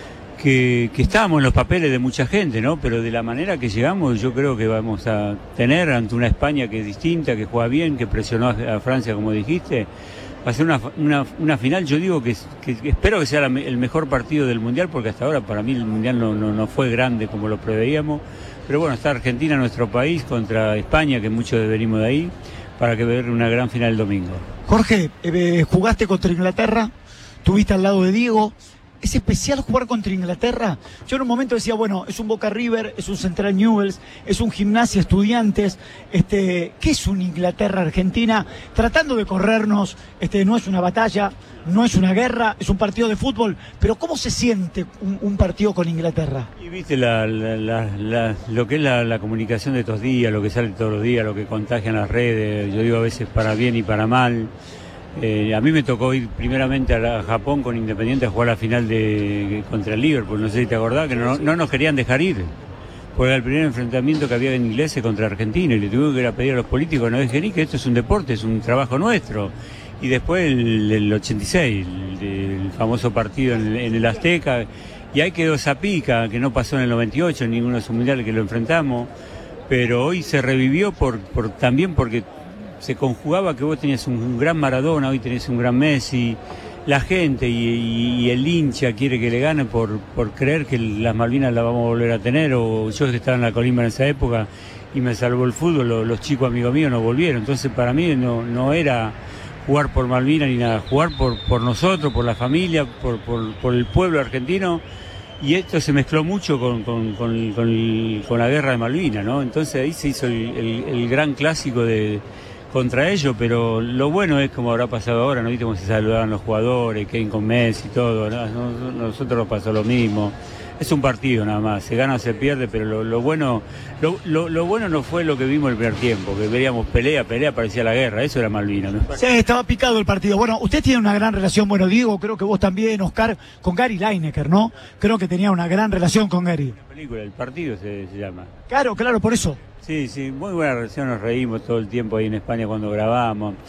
Speaker 21: que, que estábamos en los papeles de mucha gente, ¿no? Pero de la manera que llegamos yo creo que vamos a tener ante una España que es distinta, que juega bien, que presionó a, a Francia como dijiste. Va a ser una, una, una final, yo digo que, que, que espero que sea la, el mejor partido del Mundial, porque hasta ahora para mí el Mundial no, no, no fue grande como lo preveíamos, pero bueno, está Argentina, nuestro país, contra España, que muchos venimos de ahí, para que ver una gran final el domingo.
Speaker 8: Jorge, eh, jugaste contra Inglaterra, tuviste al lado de Diego. ¿Es especial jugar contra Inglaterra? Yo en un momento decía, bueno, es un Boca River, es un Central Newell's, es un Gimnasia Estudiantes. Este, ¿qué es un Inglaterra-Argentina? Tratando de corrernos, este, no es una batalla, no es una guerra, es un partido de fútbol. Pero ¿cómo se siente un, un partido con Inglaterra?
Speaker 21: Y viste la, la, la, la, lo que es la, la comunicación de estos días, lo que sale todos los días, lo que contagian las redes, yo digo a veces para bien y para mal. Eh, a mí me tocó ir primeramente a, la, a Japón con Independiente a jugar la final de, contra el Liverpool, no sé si te acordás, que no, no nos querían dejar ir, porque era el primer enfrentamiento que había en ingleses contra argentinos, y le tuvimos que ir a pedir a los políticos, no dejen ir, que esto es un deporte, es un trabajo nuestro. Y después el, el ochenta y seis, el, el famoso partido en el, en el Azteca, y ahí quedó esa pica, que no pasó en el noventa y ocho, en ninguno de esos mundiales que lo enfrentamos, pero hoy se revivió por, por también porque se conjugaba que vos tenías un gran Maradona, hoy tenés un gran Messi, la gente y, y, y el hincha quiere que le gane por, por creer que las Malvinas las vamos a volver a tener, o yo que estaba en la Colima en esa época y me salvó el fútbol, los, los chicos amigos míos no volvieron, entonces para mí no, no era jugar por Malvinas ni nada, jugar por, por nosotros, por la familia, por, por, por el pueblo argentino, y esto se mezcló mucho con, con, con, con, con la guerra de Malvinas, ¿no? Entonces ahí se hizo el, el, el gran clásico de contra ellos, pero lo bueno es como habrá pasado ahora, ¿no? Viste cómo se saludaban los jugadores, Kane con Messi y todo, ¿no? Nosotros nos pasó lo mismo. Es un partido nada más, se gana o se pierde, pero lo, lo bueno lo, lo, lo bueno no fue lo que vimos el primer tiempo, que veíamos pelea, pelea, parecía la guerra, eso era Malvinas, ¿no?
Speaker 8: Sí, estaba picado el partido. Bueno, usted tiene una gran relación, bueno, Diego, creo que vos también, Oscar, con Gary Lineker, ¿no? Creo que tenía una gran relación con Gary.
Speaker 21: La película, El Partido se, se llama.
Speaker 8: Claro, claro, por eso.
Speaker 21: Sí, sí, muy buena relación, nos reímos todo el tiempo ahí en España cuando grabamos.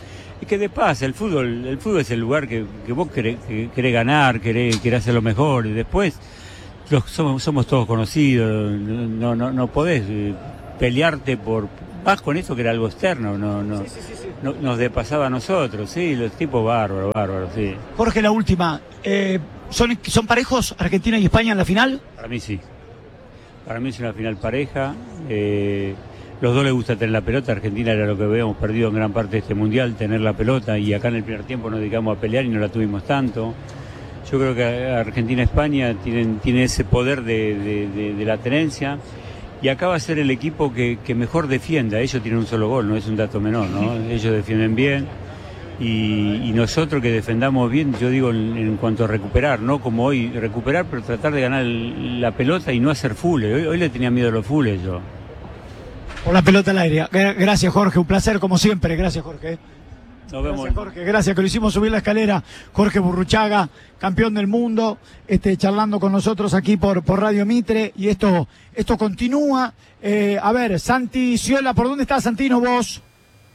Speaker 21: Es que de paz, el fútbol, el fútbol es el lugar que, que vos querés, que querés ganar, querés, querés hacer lo mejor, y después los, somos, somos todos conocidos, no, no, no podés eh, pelearte por, vas con eso que era algo externo, no, no, sí, sí, sí, sí. no nos depasaba a nosotros, sí, los tipos bárbaros, bárbaros, sí.
Speaker 8: Jorge, la última, eh, ¿son, ¿son parejos Argentina y España en la final?
Speaker 21: Para mí sí, para mí es una final pareja, eh, los dos les gusta tener la pelota. Argentina era lo que habíamos perdido en gran parte de este mundial, tener la pelota, y acá en el primer tiempo nos dedicamos a pelear y no la tuvimos tanto. Yo creo que Argentina y España tienen, tienen ese poder de, de, de, de la tenencia, y acá va a ser el equipo que, que mejor defienda. Ellos tienen un solo gol, no es un dato menor, ¿no? Ellos defienden bien, y, y nosotros que defendamos bien, yo digo en, en cuanto a recuperar, no como hoy, recuperar pero tratar de ganar el, la pelota y no hacer fulles. Hoy, hoy le tenía miedo a los fulles yo.
Speaker 8: Por la pelota al aire. Gracias, Jorge, un placer como siempre. Gracias, Jorge.
Speaker 21: Nos vemos.
Speaker 8: Gracias, Jorge, gracias, que lo hicimos subir la escalera. Jorge Burruchaga, campeón del mundo, este, charlando con nosotros aquí por, por Radio Mitre, y esto, esto continúa. Eh, a ver, Santi Ciola, ¿por dónde estás, Santino, vos?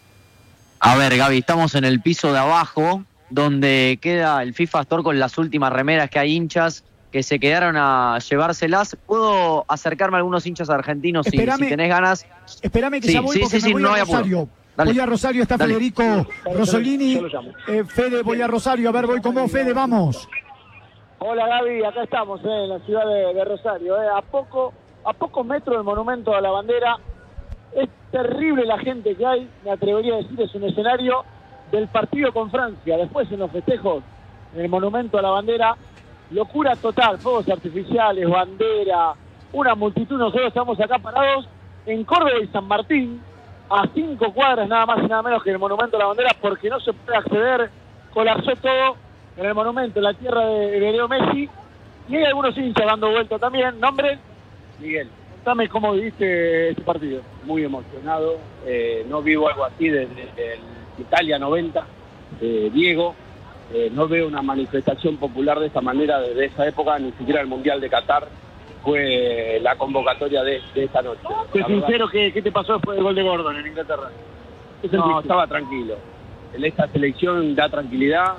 Speaker 2: A ver, Gaby, estamos en el piso de abajo, donde queda el FIFA Store con las últimas remeras, que hay hinchas que se quedaron a llevárselas. ¿Puedo acercarme a algunos hinchas argentinos si, si tenés ganas?
Speaker 8: Espérame que
Speaker 2: sí,
Speaker 8: ya voy,
Speaker 2: sí,
Speaker 8: porque
Speaker 2: sí,
Speaker 8: me voy
Speaker 2: sí,
Speaker 8: a
Speaker 2: no
Speaker 8: Rosario. Voy a Rosario, está Dale. Federico Rosolini. Eh, Fede, voy a Rosario. A ver, voy con vos, Fede, vamos.
Speaker 22: Hola, Gaby, acá estamos eh, en la ciudad de, de Rosario. Eh, a poco, a pocos metros del monumento a la bandera. Es terrible la gente que hay, me atrevería a decir, es un escenario del partido con Francia. Después en los festejos, en el monumento a la bandera, locura total, fuegos artificiales, bandera, una multitud. Nosotros estamos acá parados en Córdoba y San Martín, a cinco cuadras nada más y nada menos que el monumento a la bandera, porque no se puede acceder, colapsó todo en el monumento, en la tierra de, de Leo Messi, y hay algunos hinchas dando vuelta también. ¿Nombre?
Speaker 23: Miguel.
Speaker 22: Contame cómo viviste este partido.
Speaker 23: Muy emocionado, eh, no vivo algo así desde, desde el Italia noventa, eh, Diego. Eh, no veo una manifestación popular de esta manera desde esa época, ni siquiera el Mundial de Qatar fue la convocatoria de, de esta noche.
Speaker 22: Sé sincero, ¿qué, ¿qué te pasó después del gol de Gordon en Inglaterra?
Speaker 23: No, estaba tranquilo. Esta selección da tranquilidad,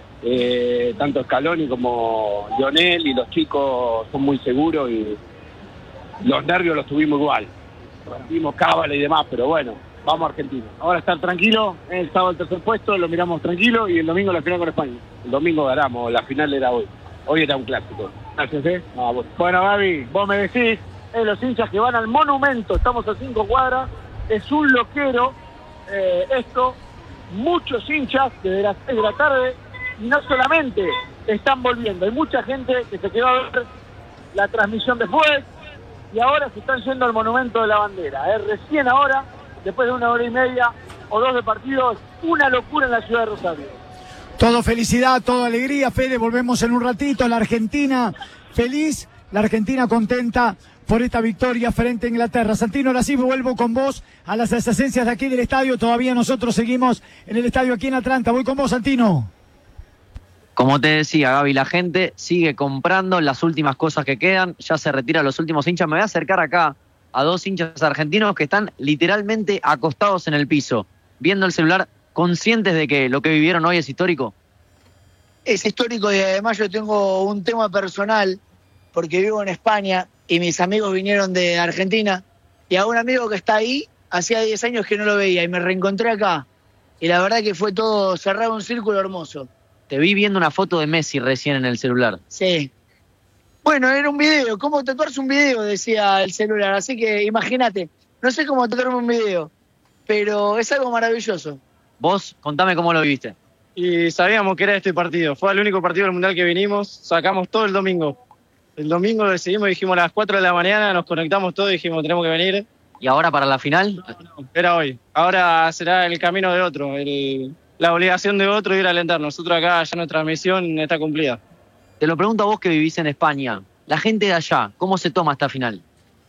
Speaker 23: eh, tanto Scaloni como Lionel y los chicos son muy seguros, y los nervios los tuvimos igual. Rompimos cábala y demás, pero bueno, vamos a Argentina.
Speaker 22: Ahora estar tranquilo, el sábado el tercer puesto, lo miramos tranquilo, y el domingo la final con España.
Speaker 23: El domingo ganamos, la final era hoy. Hoy era un clásico.
Speaker 22: Gracias, ¿eh? Ah, bueno. bueno, Gaby, vos me decís, eh, los hinchas que van al monumento, estamos a cinco cuadras, es un loquero, eh, esto, muchos hinchas desde las seis de la tarde, y no solamente están volviendo, hay mucha gente que se quedó a ver la transmisión después, y ahora se están yendo al monumento de la bandera, eh, recién ahora, después de una hora y media o dos de partidos, una locura en la ciudad de Rosario.
Speaker 8: Todo felicidad, toda alegría, Fede, volvemos en un ratito. La Argentina feliz, la Argentina contenta por esta victoria frente a Inglaterra. Santino, ahora sí vuelvo con vos a las adyacencias de aquí del estadio. Todavía nosotros seguimos en el estadio aquí en Atlanta. Voy con vos, Santino.
Speaker 2: Como te decía, Gaby, la gente sigue comprando las últimas cosas que quedan. Ya se retiran los últimos hinchas. Me voy a acercar acá a dos hinchas argentinos que están literalmente acostados en el piso, viendo el celular, conscientes de que lo que vivieron hoy es histórico.
Speaker 16: Es histórico, y además yo tengo un tema personal, porque vivo en España y mis amigos vinieron de Argentina, y a un amigo que está ahí, hacía diez años que no lo veía, y me reencontré acá, y la verdad que fue todo cerrado, un círculo hermoso.
Speaker 2: Te vi viendo una foto de Messi recién en el celular.
Speaker 16: Sí. Bueno, era un video, ¿cómo tatuarse un video? Decía el celular, así que imagínate, no sé cómo tatuarme un video, pero es algo maravilloso.
Speaker 2: Vos, contame cómo lo viviste.
Speaker 24: Y sabíamos que era este partido, fue el único partido del Mundial que vinimos, sacamos todo el domingo. El domingo decidimos, dijimos a las cuatro de la mañana, nos conectamos todos y dijimos tenemos que venir.
Speaker 2: ¿Y ahora para la final?
Speaker 24: Era hoy, ahora será el camino de otro, el, la obligación de otro ir a alentar. Nosotros acá ya nuestra misión está cumplida.
Speaker 2: Te lo pregunto a vos que vivís en España, la gente de allá, ¿cómo se toma esta final?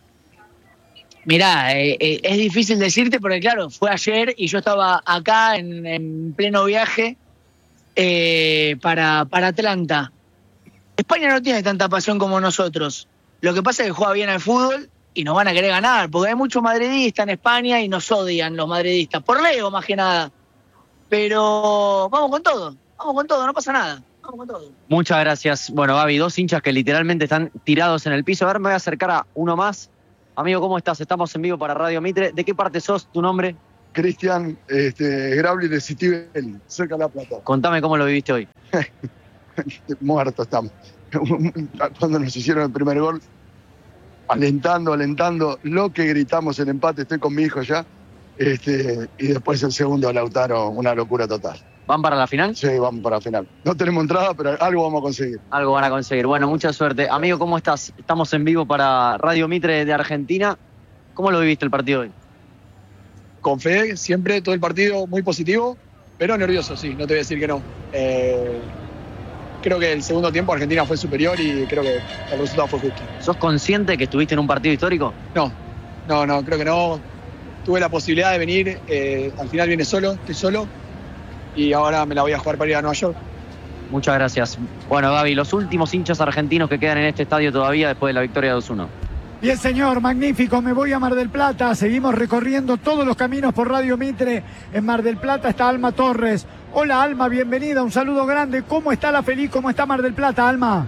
Speaker 16: Mirá, eh, eh, es difícil decirte porque claro, fue ayer y yo estaba acá en, en pleno viaje eh, para, para Atlanta. España no tiene tanta pasión como nosotros. Lo que pasa es que juega bien al fútbol y nos van a querer ganar, porque hay muchos madridistas en España y nos odian los madridistas, por Leo más que nada. pero vamos con todo, vamos con todo, no pasa nada, vamos con todo.
Speaker 2: Muchas gracias. Bueno, Gaby, dos hinchas que literalmente están tirados en el piso. A ver, me voy a acercar a uno más. Amigo, ¿cómo estás? Estamos en vivo para Radio Mitre. ¿De qué parte sos? ¿Tu nombre?
Speaker 3: Cristian este, Grabli de Citibel, cerca de La Plata.
Speaker 2: Contame cómo lo viviste hoy.
Speaker 3: Muertos estamos. Cuando nos hicieron el primer gol, alentando, alentando, lo que gritamos el empate, estoy con mi hijo ya, este, y después el segundo Lautaro, una locura total.
Speaker 2: ¿Van para la final?
Speaker 3: Sí, vamos para la final. No tenemos entrada, pero algo vamos a conseguir.
Speaker 2: Algo van a conseguir. Bueno, mucha suerte. Amigo, ¿cómo estás? Estamos en vivo para Radio Mitre de Argentina. ¿Cómo lo viviste el partido hoy?
Speaker 4: Con fe, siempre, todo el partido muy positivo, pero nervioso, sí, no te voy a decir que no. Eh, creo que el segundo tiempo Argentina fue superior y creo que el resultado fue justo.
Speaker 2: ¿Sos consciente que estuviste en un partido histórico?
Speaker 4: No, no, no, creo que no. Tuve la posibilidad de venir, eh, al final viene solo, estoy solo, y ahora me la voy a jugar para ir a Nueva York.
Speaker 2: Muchas gracias. Bueno, Gaby, los últimos hinchas argentinos que quedan en este estadio todavía después de la victoria dos uno.
Speaker 8: Bien, señor, magnífico. Me voy a Mar del Plata. Seguimos recorriendo todos los caminos por Radio Mitre. En Mar del Plata está Alma Torres. Hola, Alma, bienvenida. Un saludo grande. ¿Cómo está la Feliz? ¿Cómo está Mar del Plata, Alma?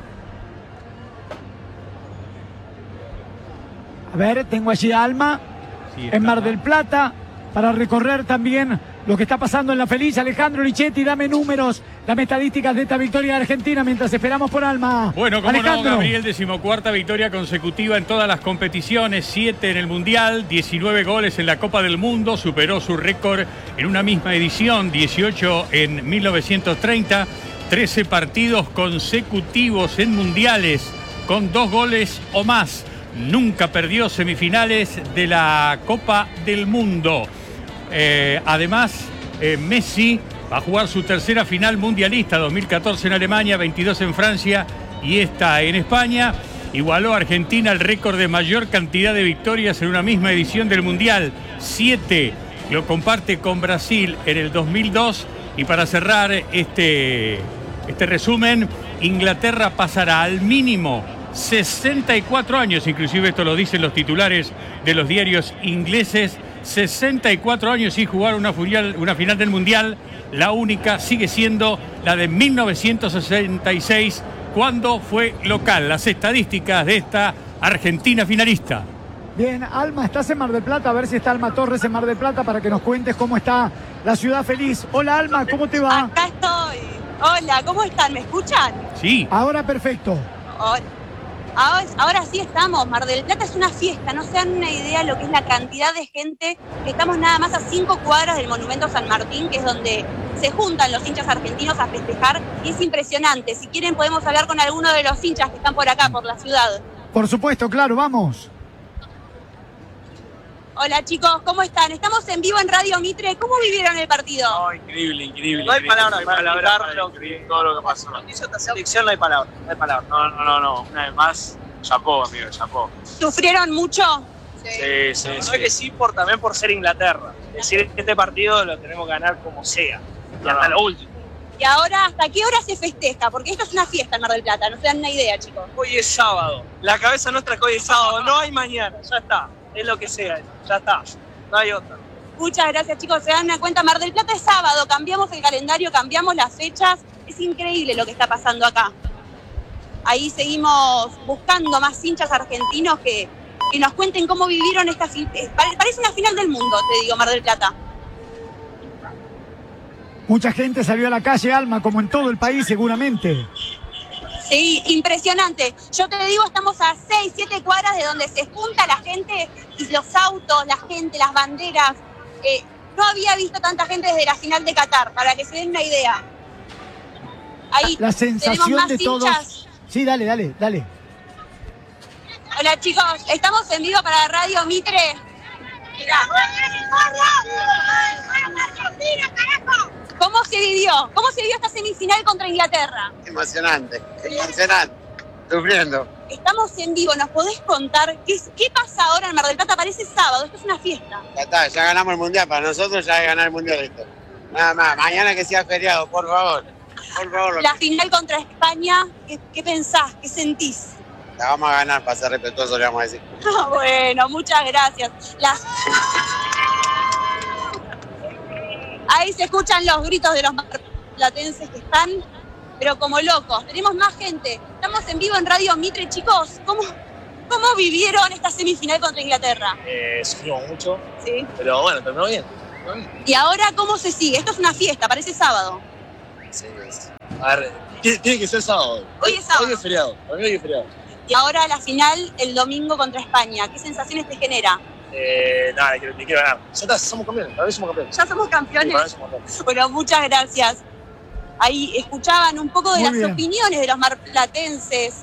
Speaker 8: A ver, tengo allí a Alma sí, en Mar del Plata para recorrer también lo que está pasando en la Feliz. Alejandro Lichetti, dame números, dame estadísticas de esta victoria de Argentina mientras esperamos por Alma.
Speaker 14: Bueno, como
Speaker 8: Alejandro.
Speaker 14: no, Gabriel, decimocuarta victoria consecutiva en todas las competiciones, siete en el Mundial, diecinueve goles en la Copa del Mundo, superó su récord en una misma edición, dieciocho en mil novecientos treinta, trece partidos consecutivos en Mundiales con dos goles o más. Nunca perdió semifinales de la Copa del Mundo. Eh, además, eh, Messi va a jugar su tercera final mundialista, dos mil catorce en Alemania, veintidós en Francia y esta en España. Igualó a Argentina el récord de mayor cantidad de victorias en una misma edición del Mundial, siete. Lo comparte con Brasil en el dos mil dos. Y para cerrar este, este resumen, Inglaterra pasará al mínimo sesenta y cuatro años, inclusive esto lo dicen los titulares de los diarios ingleses, sesenta y cuatro años sin jugar una, furial, una final del Mundial. La única sigue siendo la de mil novecientos sesenta y seis, cuando fue local. Las estadísticas de esta Argentina finalista.
Speaker 8: Bien, Alma, estás en Mar del Plata, a ver si está Alma Torres en Mar del Plata para que nos cuentes cómo está la ciudad feliz. Hola, Alma, ¿cómo te va?
Speaker 5: Acá estoy. Hola, ¿cómo están? ¿Me escuchan?
Speaker 14: Sí.
Speaker 8: Ahora perfecto.
Speaker 5: Hola. Ahora, ahora sí estamos, Mar del Plata es una fiesta, no se dan una idea lo que es la cantidad de gente, que estamos nada más a cinco cuadras del Monumento San Martín, que es donde se juntan los hinchas argentinos a festejar, y es impresionante. Si quieren podemos hablar con alguno de los hinchas que están por acá, por la ciudad.
Speaker 8: Por supuesto, claro, vamos.
Speaker 5: Hola chicos, ¿cómo están? Estamos en vivo en Radio Mitre, ¿cómo vivieron el partido?
Speaker 7: Oh, increíble, increíble.
Speaker 22: No hay
Speaker 7: increíble.
Speaker 22: palabras
Speaker 7: no
Speaker 22: para
Speaker 7: palabras
Speaker 22: explicar
Speaker 7: para todo lo que pasó.
Speaker 22: Lo que hizo esta selección, no hay palabras, no hay palabras.
Speaker 7: No, no, no, no. Una vez más, chapó, amigo, chapó.
Speaker 5: ¿Sufrieron mucho?
Speaker 7: Sí, sí,
Speaker 22: La
Speaker 7: sí.
Speaker 22: verdad que sí, por, también por ser Inglaterra. Es decir, este partido lo tenemos que ganar como sea. Y
Speaker 7: No,
Speaker 22: hasta
Speaker 7: no.
Speaker 22: lo último.
Speaker 5: ¿Y ahora hasta qué hora se festeja? Porque esto es una fiesta en Mar del Plata, no se dan una idea, chicos.
Speaker 22: Hoy es sábado. La cabeza nuestra es que hoy es sábado. No hay mañana. Ya está. Es lo que sea. Ya está. No hay otra.
Speaker 5: Muchas gracias, chicos. Se dan cuenta, Mar del Plata es sábado, cambiamos el calendario, cambiamos las fechas. Es increíble lo que está pasando acá. Ahí seguimos buscando más hinchas argentinos que, que nos cuenten cómo vivieron esta final. Parece una final del mundo, te digo, Mar del Plata.
Speaker 8: Mucha gente salió a la calle, Alma, como en todo el país seguramente.
Speaker 5: Sí, impresionante. Yo te digo, estamos a seis, siete cuadras de donde se junta la gente y los autos, la gente, las banderas. Eh, no había visto tanta gente desde la final de Qatar, para que se den una idea. Ahí
Speaker 8: La sensación
Speaker 5: tenemos más
Speaker 8: de todos.
Speaker 5: hinchas.
Speaker 8: Sí, dale, dale, dale.
Speaker 5: Hola chicos, estamos en vivo para Radio Mitre. Mirá. ¿Cómo se vivió? ¿Cómo se vivió esta semifinal contra Inglaterra?
Speaker 25: Emocionante, emocionante, sufriendo.
Speaker 5: Estamos en vivo, ¿nos podés contar qué, qué pasa ahora en Mar del Plata? Parece sábado, esto es una fiesta.
Speaker 25: Ya está, ya ganamos el mundial, para nosotros ya es ganar el mundial esto. Nada más, mañana que sea feriado, por favor. Por favor.
Speaker 5: La final contra España, ¿qué, qué pensás? ¿Qué sentís?
Speaker 25: La vamos a ganar, para ser respetuosos, le vamos a decir.
Speaker 5: Bueno, muchas gracias. Las... Ahí se escuchan los gritos de los marplatenses que están, pero como locos. Tenemos más gente. Estamos en vivo en Radio Mitre, chicos. ¿Cómo, cómo vivieron esta semifinal contra Inglaterra?
Speaker 1: Eh, sufrimos mucho,
Speaker 5: Sí.
Speaker 1: pero bueno, terminó bien.
Speaker 5: Y ahora, ¿cómo se sigue? Esto es una fiesta, parece sábado.
Speaker 1: Sí, es- A ver, tiene, tiene que ser sábado.
Speaker 5: Hoy es sábado.
Speaker 1: Hoy es feriado, para mí hoy es feriado.
Speaker 5: Y ahora la final el domingo contra España. ¿Qué sensaciones te genera?
Speaker 1: Eh, nada, ni quiero, ni quiero ganar. Ya está, somos campeones, para mí somos campeones.
Speaker 5: Ya somos
Speaker 1: Sí,
Speaker 5: campeones.
Speaker 1: para mí somos campeones.
Speaker 5: Bueno, muchas gracias. Ahí escuchaban un poco de
Speaker 8: Muy
Speaker 5: las
Speaker 8: bien.
Speaker 5: opiniones de los marplatenses.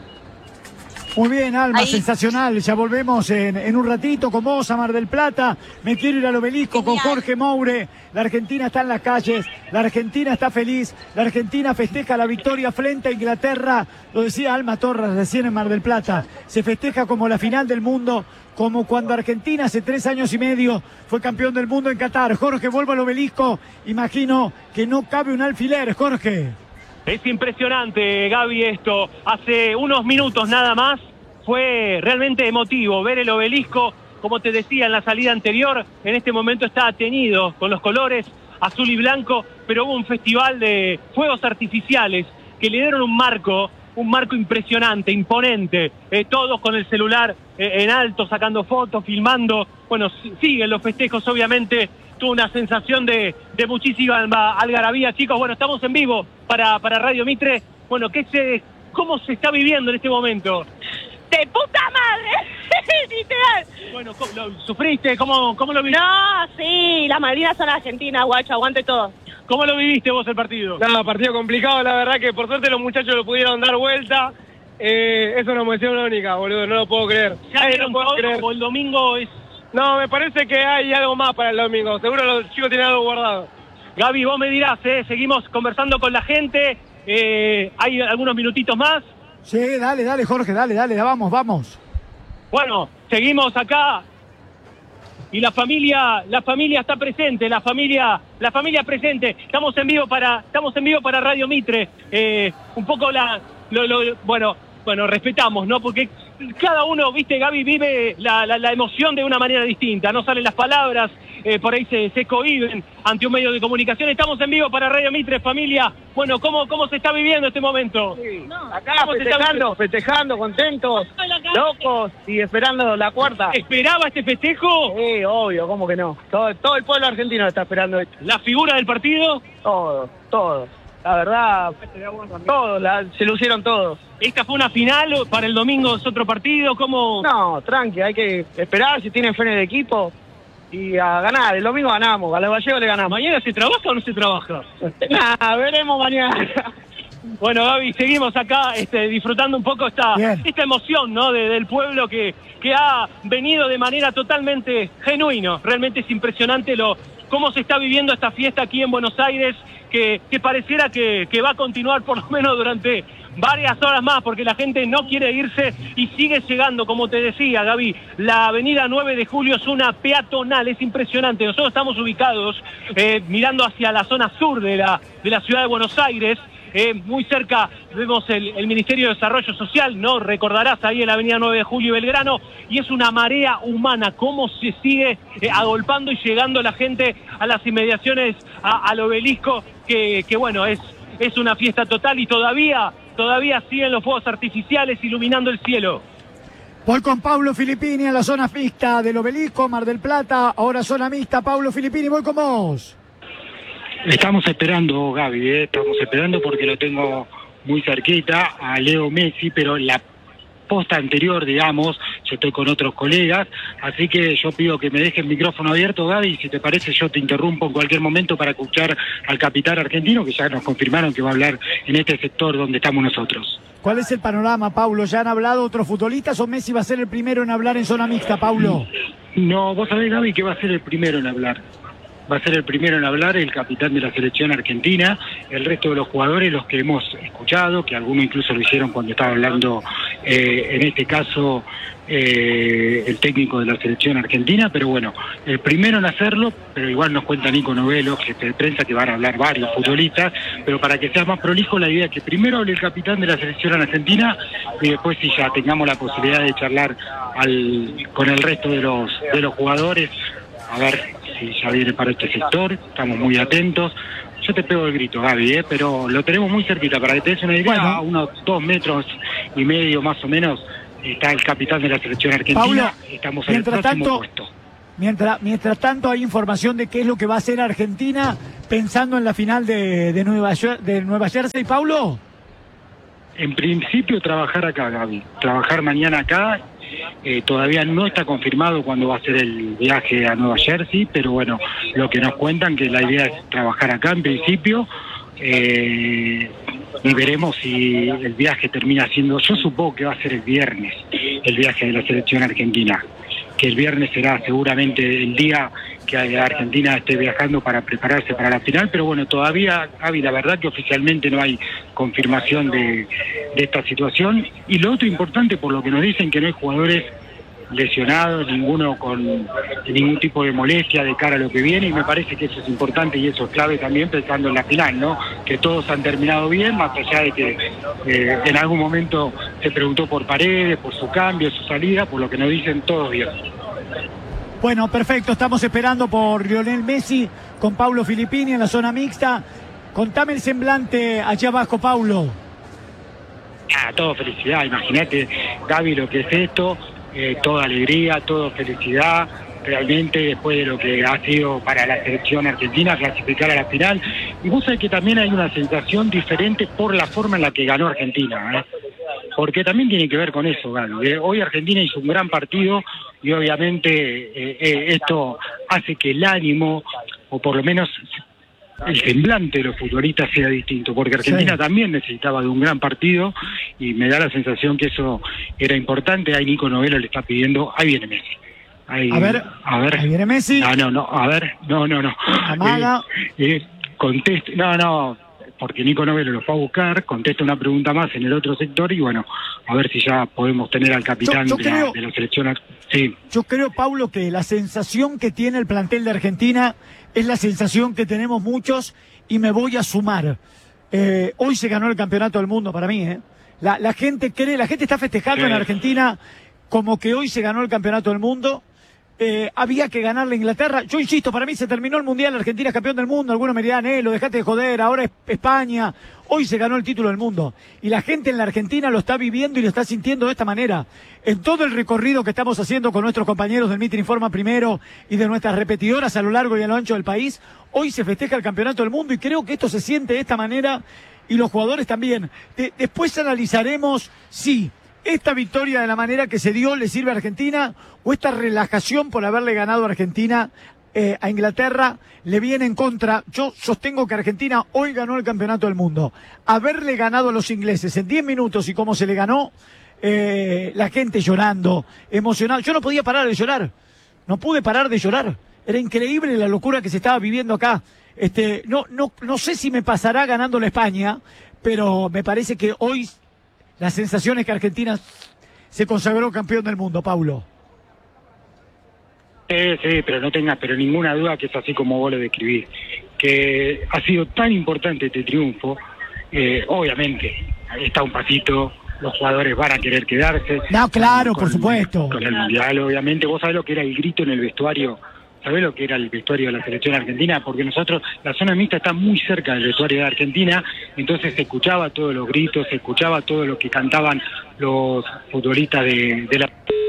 Speaker 8: Muy bien, Alma,
Speaker 5: Ahí.
Speaker 8: sensacional. Ya volvemos en, en un ratito con vos a Mar del Plata. Me quiero ir al Obelisco con Jorge Moure. La Argentina está en las calles, la Argentina está feliz, la Argentina festeja la victoria frente a Inglaterra. Lo decía Alma Torres recién en Mar del Plata. Se festeja como la final del mundo, como cuando Argentina hace tres años y medio fue campeón del mundo en Qatar. Jorge, vuelvo al Obelisco. Imagino que no cabe un alfiler, Jorge.
Speaker 18: Es impresionante, Gaby, esto. Hace unos minutos nada más fue realmente emotivo ver el Obelisco, como te decía en la salida anterior, en este momento está teñido con los colores azul y blanco, pero hubo un festival de fuegos artificiales que le dieron un marco, un marco impresionante, imponente, eh, todos con el celular eh, en alto, sacando fotos, filmando. Bueno, si- siguen los festejos, obviamente. Tuvo una sensación de, de muchísima alma- algarabía, chicos. Bueno, estamos en vivo para, para Radio Mitre. Bueno, ¿qué se, ¿cómo se está viviendo en este momento?
Speaker 20: ¡De puta madre! Literal.
Speaker 18: Bueno, ¿cómo lo, ¿sufriste? ¿Cómo, ¿Cómo lo viviste?
Speaker 20: No, sí, las Malvinas son argentinas, guacho, aguante todo.
Speaker 18: ¿Cómo lo viviste vos el partido?
Speaker 9: No, partido complicado, la verdad que por suerte los muchachos lo pudieron dar vuelta. Eh, es una emoción única, boludo, no lo puedo creer.
Speaker 18: ¿Ya
Speaker 9: Ay,
Speaker 18: vieron
Speaker 9: no puedo
Speaker 18: todo
Speaker 9: creer.
Speaker 18: o el domingo es...?
Speaker 9: No, me parece que hay algo más para el domingo. Seguro los chicos tienen algo guardado.
Speaker 18: Gaby, vos me dirás, ¿eh? Seguimos conversando con la gente. Eh, ¿Hay algunos minutitos más?
Speaker 8: Sí, dale, dale, Jorge, dale, dale, vamos, vamos.
Speaker 18: Bueno, seguimos acá. Y la familia, la familia está presente, la familia, la familia presente. Estamos en vivo para, estamos en vivo para Radio Mitre. Eh, un poco la, lo, lo- bueno, bueno, respetamos, ¿no? Porque cada uno, viste, Gaby, vive la, la, la emoción de una manera distinta. No salen las palabras, eh, por ahí se, se cohíben ante un medio de comunicación. Estamos en vivo para Radio Mitre, familia. Bueno, ¿cómo, cómo se está viviendo este momento?
Speaker 9: Acá
Speaker 18: ¿Cómo se está
Speaker 9: festejando, festejando, contentos, locos y esperando la cuarta.
Speaker 18: ¿Esperaba este festejo?
Speaker 9: Sí, obvio, ¿cómo que no? Todo, todo el pueblo argentino está esperando esto.
Speaker 18: ¿La figura del partido?
Speaker 9: Todos, todos. La verdad, todos, la- se lucieron todos.
Speaker 18: ¿Esta fue una final? ¿Para el domingo es otro partido? ¿Cómo?
Speaker 9: No, tranqui, hay que esperar si tienen fe en el equipo y a ganar. El domingo ganamos, a los gallegos le ganamos.
Speaker 18: ¿Mañana se trabaja o no se trabaja?
Speaker 9: Nah, veremos mañana.
Speaker 18: Bueno, Gaby, seguimos acá este, disfrutando un poco esta, esta emoción, ¿no? de- del pueblo que, que ha venido de manera totalmente genuina. Realmente es impresionante lo cómo se está viviendo esta fiesta aquí en Buenos Aires, que, que pareciera que, que va a continuar por lo menos durante varias horas más, porque la gente no quiere irse y sigue llegando, como te decía, Gaby. La avenida nueve de julio es una peatonal, es impresionante. Nosotros estamos ubicados eh, mirando hacia la zona sur de la, de la ciudad de Buenos Aires. Eh, muy cerca vemos el, el Ministerio de Desarrollo Social, ¿no? Recordarás ahí en la avenida nueve de julio y Belgrano, y es una marea humana, cómo se sigue eh, agolpando y llegando la gente a las inmediaciones a- al Obelisco, que, que bueno, es, es una fiesta total y todavía, todavía siguen los fuegos artificiales iluminando el cielo.
Speaker 8: Voy con Pablo Filippini en la zona mixta del Obelisco, Mar del Plata, ahora zona mixta. Pablo Filippini, voy con vos.
Speaker 10: Estamos esperando, Gaby, ¿eh? Estamos esperando porque lo tengo muy cerquita a Leo Messi, pero la posta anterior, digamos, yo estoy con otros colegas, así que yo pido que me deje el micrófono abierto, Gaby, y si te parece yo te interrumpo en cualquier momento para escuchar al capitán argentino, que ya nos confirmaron que va a hablar en este sector donde estamos nosotros.
Speaker 8: ¿Cuál es el panorama, Paulo? ¿Ya han hablado otros futbolistas o Messi va a ser el primero en hablar en zona mixta, Paulo?
Speaker 10: No, vos sabés, Gaby, que va a ser el primero en hablar. Va a ser el primero en hablar el capitán de la selección argentina, el resto de los jugadores, los que hemos escuchado, que algunos incluso lo hicieron cuando estaba hablando, eh, en este caso, eh, el técnico de la selección argentina, pero bueno, el primero en hacerlo, pero igual nos cuenta Nico Novelo, jefe de prensa, que van a hablar varios futbolistas, pero para que sea más prolijo la idea es que primero hable el capitán de la selección argentina y después si ya tengamos la posibilidad de charlar al, con el resto de los, de los jugadores, a ver y ya viene para este sector, estamos muy atentos. Yo te pego el grito, Gaby, ¿eh? Pero lo tenemos muy cerquita, para que te des una idea,
Speaker 8: Bueno.
Speaker 10: a unos dos metros y medio más o menos está el capitán de la selección argentina,
Speaker 8: Paulo,
Speaker 10: estamos en el
Speaker 8: mientras
Speaker 10: próximo
Speaker 8: tanto,
Speaker 10: puesto.
Speaker 8: Mientras, mientras tanto hay información de qué es lo que va a hacer Argentina pensando en la final de, de, Nueva, Jer- de Nueva Jersey, Paulo.
Speaker 10: En principio trabajar acá, Gaby, trabajar mañana acá. Eh, todavía no está confirmado cuándo va a ser el viaje a Nueva Jersey, pero bueno, lo que nos cuentan que la idea es trabajar acá en principio, eh, y veremos si el viaje termina siendo, yo supongo que va a ser el viernes, el viaje de la selección argentina, que el viernes será seguramente el día que Argentina esté viajando para prepararse para la final, pero bueno, todavía, Gaby, la verdad que oficialmente no hay confirmación de, de esta situación. Y lo otro importante, por lo que nos dicen, que no hay jugadores lesionados, ninguno con ningún tipo de molestia de cara a lo que viene, y me parece que eso es importante y eso es clave también pensando en la final, ¿no? Que todos han terminado bien, más allá de que eh, en algún momento se preguntó por Paredes, por su cambio, su salida, por lo que nos dicen todos bien.
Speaker 8: Bueno, perfecto, estamos esperando por Lionel Messi con Paulo Filippini en la zona mixta. Contame el semblante allá abajo, Paulo.
Speaker 10: Ah, todo felicidad, imagínate, Gaby, lo que es esto, eh, toda alegría, toda felicidad, realmente después de lo que ha sido para la selección argentina clasificar a la final. Y vos sabés que también hay una sensación diferente por la forma en la que ganó Argentina, ¿eh? Porque también tiene que ver con eso, Gaby, ¿eh? Hoy Argentina hizo un gran partido y obviamente eh, eh, esto hace que el ánimo, o por lo menos el semblante de los futbolistas sea distinto, porque Argentina sí. también necesitaba de un gran partido y me da la sensación que eso era importante. Ahí Nico Novelo le está pidiendo, ahí viene Messi. Ahí,
Speaker 8: a ver,
Speaker 10: a ver.
Speaker 8: ahí viene Messi.
Speaker 10: No, no, no, a ver, no, no, no.
Speaker 8: Amaga.
Speaker 10: Eh, eh, conteste, no, no, porque Nico Novelo lo fue a buscar, contesta una pregunta más en el otro sector y bueno, a ver si ya podemos tener al capitán
Speaker 8: yo, yo
Speaker 10: de,
Speaker 8: creo,
Speaker 10: la, de la selección. Sí.
Speaker 8: Yo creo, Paulo, que la sensación que tiene el plantel de Argentina es la sensación que tenemos muchos y me voy a sumar. Eh, hoy se ganó el campeonato del mundo para mí, ¿eh? La, la gente cree, la gente está festejando
Speaker 10: sí.
Speaker 8: en Argentina como que hoy se ganó el campeonato del mundo. Eh, había que ganarle a Inglaterra. Yo insisto, para mí se terminó el Mundial, Argentina es campeón del mundo. Algunos me dirán, eh, lo dejaste de joder, ahora es España. Hoy se ganó el título del mundo. Y la gente en la Argentina lo está viviendo y lo está sintiendo de esta manera. En todo el recorrido que estamos haciendo con nuestros compañeros del Mitre Informa Primero y de nuestras repetidoras a lo largo y a lo ancho del país, hoy se festeja el campeonato del mundo y creo que esto se siente de esta manera y los jugadores también. De- después analizaremos si esta victoria de la manera que se dio le sirve a Argentina o esta relajación por haberle ganado a Argentina eh, a Inglaterra le viene en contra. Yo sostengo que Argentina hoy ganó el campeonato del mundo. Haberle ganado a los ingleses en diez minutos y cómo se le ganó, eh, la gente llorando, emocionada. Yo no podía parar de llorar. No pude parar de llorar. Era increíble la locura que se estaba viviendo acá. Este, no, no, no sé si me pasará ganando la España, pero me parece que hoy la sensación es que Argentina se consagró campeón del mundo, Paulo.
Speaker 10: Sí, sí, pero no tengas pero ninguna duda que es así como vos lo describís, que ha sido tan importante este triunfo. Eh, obviamente, está un pasito, los jugadores van a querer quedarse.
Speaker 8: No, claro,
Speaker 10: con,
Speaker 8: por supuesto.
Speaker 10: Con el Mundial, obviamente. Vos sabés lo que era el grito en el vestuario, sabés lo que era el vestuario de la selección argentina, porque nosotros, la zona mixta está muy cerca del vestuario de Argentina, entonces se escuchaba todos los gritos, se escuchaba todo lo que cantaban los futbolistas de, de la...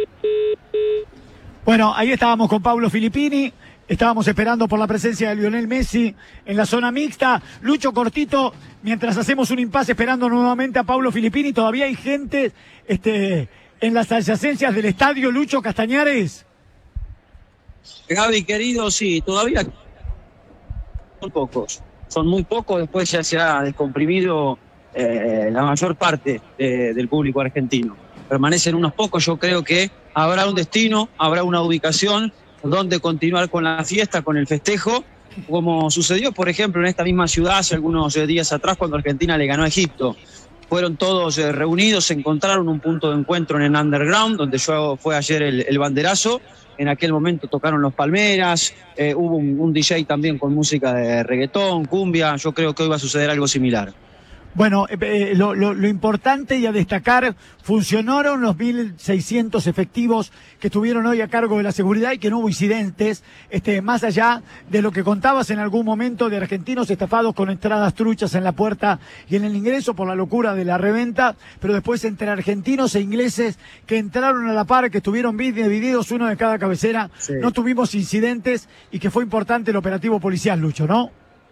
Speaker 8: Bueno, ahí estábamos con Paulo Filippini, estábamos esperando por la presencia de Lionel Messi en la zona mixta. Lucho, cortito, mientras hacemos un impasse esperando nuevamente a Paulo Filippini, todavía hay gente este, en las adyacencias del estadio. Lucho Castañares.
Speaker 15: Gaby, querido, sí, todavía son pocos, son muy pocos, después ya se ha descomprimido eh, la mayor parte de, del público argentino. Permanecen unos pocos, yo creo que habrá un destino, habrá una ubicación donde continuar con la fiesta, con el festejo, como sucedió, por ejemplo, en esta misma ciudad hace algunos eh, días atrás cuando Argentina le ganó a Egipto. Fueron todos eh, reunidos, se encontraron un punto de encuentro en el underground, donde yo fue ayer el, el banderazo. En aquel momento tocaron los Palmeras, eh, hubo un, un D J también con música de reggaetón, cumbia. Yo creo que hoy va a suceder algo similar.
Speaker 8: Bueno, eh, lo, lo, lo importante y a destacar, funcionaron los mil seiscientos efectivos que estuvieron hoy a cargo de la seguridad y que no hubo incidentes, este, más allá de lo que contabas en algún momento de argentinos estafados con entradas truchas en la puerta y en el ingreso por la locura de la reventa, pero después entre argentinos e ingleses que entraron a la par, que estuvieron divididos uno de cada cabecera, sí. No tuvimos incidentes y que fue importante el operativo policial, Lucho, ¿no?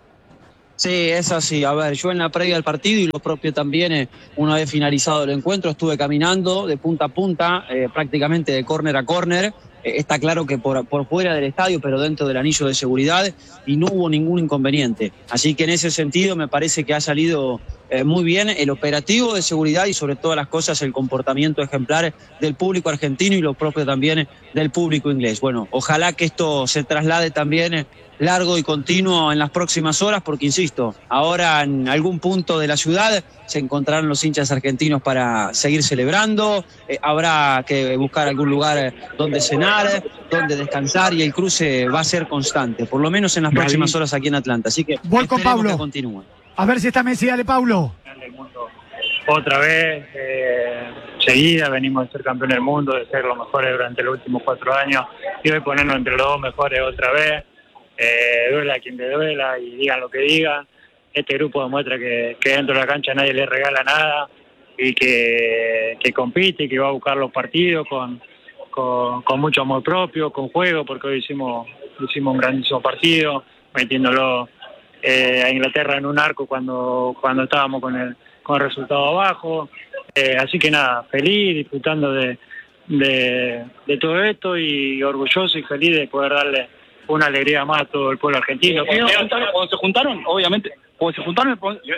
Speaker 15: Sí, es así. A ver, yo en la previa del partido y lo propio también, eh, una vez finalizado el encuentro, estuve caminando de punta a punta, eh, prácticamente de córner a córner. Eh, está claro que por, por fuera del estadio, pero dentro del anillo de seguridad, y no hubo ningún inconveniente. Así que en ese sentido me parece que ha salido eh, muy bien el operativo de seguridad y sobre todas las cosas el comportamiento ejemplar del público argentino y lo propio también del público inglés. Bueno, ojalá que esto se traslade también largo y continuo en las próximas horas, porque insisto, ahora en algún punto de la ciudad se encontrarán los hinchas argentinos para seguir celebrando, eh, habrá que buscar algún lugar donde cenar, donde descansar, y el cruce va a ser constante, por lo menos en las próximas horas aquí en Atlanta, así que
Speaker 8: voy con Pablo.
Speaker 15: Que continúe.
Speaker 8: A ver si está Messi, dale Pablo.
Speaker 6: Otra vez, eh, seguida, venimos de ser campeón del mundo, de ser los mejores durante los últimos cuatro años, y hoy ponernos entre los dos mejores otra vez. Eh, duela a quien le duela y digan lo que digan. Este grupo demuestra que, que dentro de la cancha nadie le regala nada y que, que compite y que va a buscar los partidos con, con, con mucho amor propio, con juego, porque hoy hicimos, hicimos un grandísimo partido, metiéndolo eh, a Inglaterra en un arco cuando, cuando estábamos con el, con el resultado abajo. Eh, así que nada, feliz, disfrutando de, de, de todo esto y orgulloso y feliz de poder darle una alegría más a todo el pueblo argentino.
Speaker 19: Cuando se juntaron, obviamente, cuando se juntaron,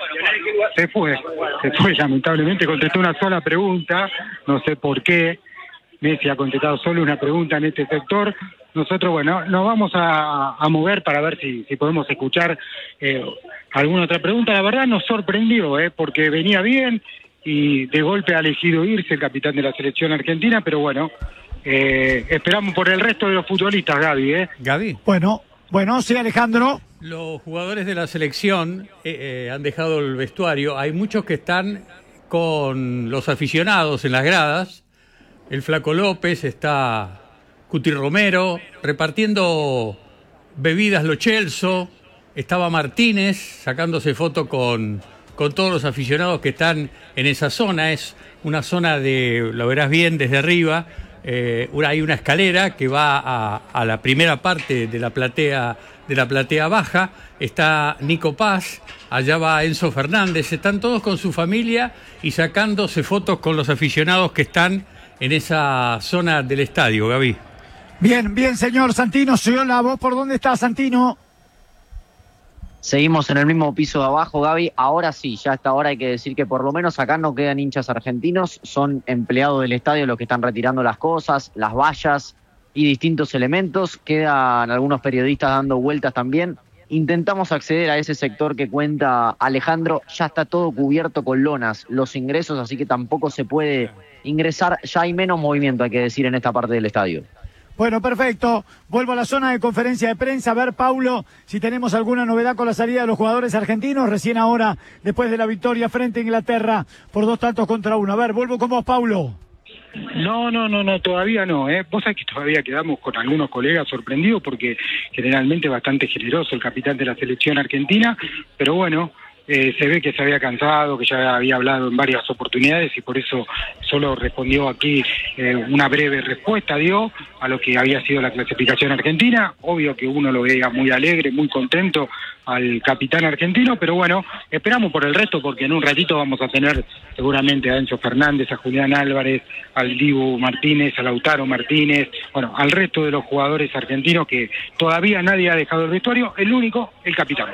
Speaker 24: se fue, se fue, lamentablemente contestó una sola pregunta, no sé por qué, Messi ha contestado solo una pregunta en este sector. Nosotros, bueno, nos vamos a, a mover para ver si, si podemos escuchar eh, alguna otra pregunta. La verdad nos sorprendió, eh, porque venía bien y de golpe ha elegido irse el capitán de la selección argentina, pero bueno, Eh, esperamos por el resto de los futbolistas, Gaby, ¿eh?
Speaker 14: Gaby.
Speaker 8: Bueno, bueno, sí, Alejandro.
Speaker 14: Los jugadores de la selección eh, eh, han dejado el vestuario. Hay muchos que están con los aficionados en las gradas. El Flaco López, está Cuti Romero, repartiendo bebidas Lo Celso. Estaba Martínez sacándose foto con, con todos los aficionados que están en esa zona. Es una zona de, lo verás bien desde arriba. Eh, hay una escalera que va a, a la primera parte de la platea de la platea baja. Está Nico Paz, allá va Enzo Fernández, están todos con su familia y sacándose fotos con los aficionados que están en esa zona del estadio, Gaby.
Speaker 8: Bien, bien, señor Santino. Hola, ¿vos por dónde estás, Santino?
Speaker 2: Seguimos en el mismo piso de abajo, Gaby. Ahora sí, ya hasta ahora hay que decir que por lo menos acá no quedan hinchas argentinos, son empleados del estadio los que están retirando las cosas, las vallas y distintos elementos. Quedan algunos periodistas dando vueltas también. Intentamos acceder a ese sector que cuenta Alejandro, ya está todo cubierto con lonas, los ingresos, así que tampoco se puede ingresar, ya hay menos movimiento, hay que decir, en esta parte del estadio.
Speaker 8: Bueno, perfecto. Vuelvo a la zona de conferencia de prensa. A ver, Paulo, si tenemos alguna novedad con la salida de los jugadores argentinos. Recién ahora, después de la victoria frente a Inglaterra por dos tantos contra uno. A ver, vuelvo con vos, Paulo.
Speaker 24: No, no, no, no, todavía no, ¿eh? Vos sabés que todavía quedamos con algunos colegas sorprendidos porque generalmente bastante generoso el capitán de la selección argentina, pero bueno, eh, se ve que se había cansado, que ya había hablado en varias oportunidades y por eso solo respondió aquí eh, una breve respuesta, dio a lo que había sido la clasificación argentina. Obvio que uno lo veía muy alegre, muy contento al capitán argentino, pero bueno, esperamos por el resto porque en un ratito vamos a tener seguramente a Enzo Fernández, a Julián Álvarez, al Dibu Martínez, a Lautaro Martínez, bueno, al resto de los jugadores argentinos que todavía nadie ha dejado el vestuario, el único, el capitán.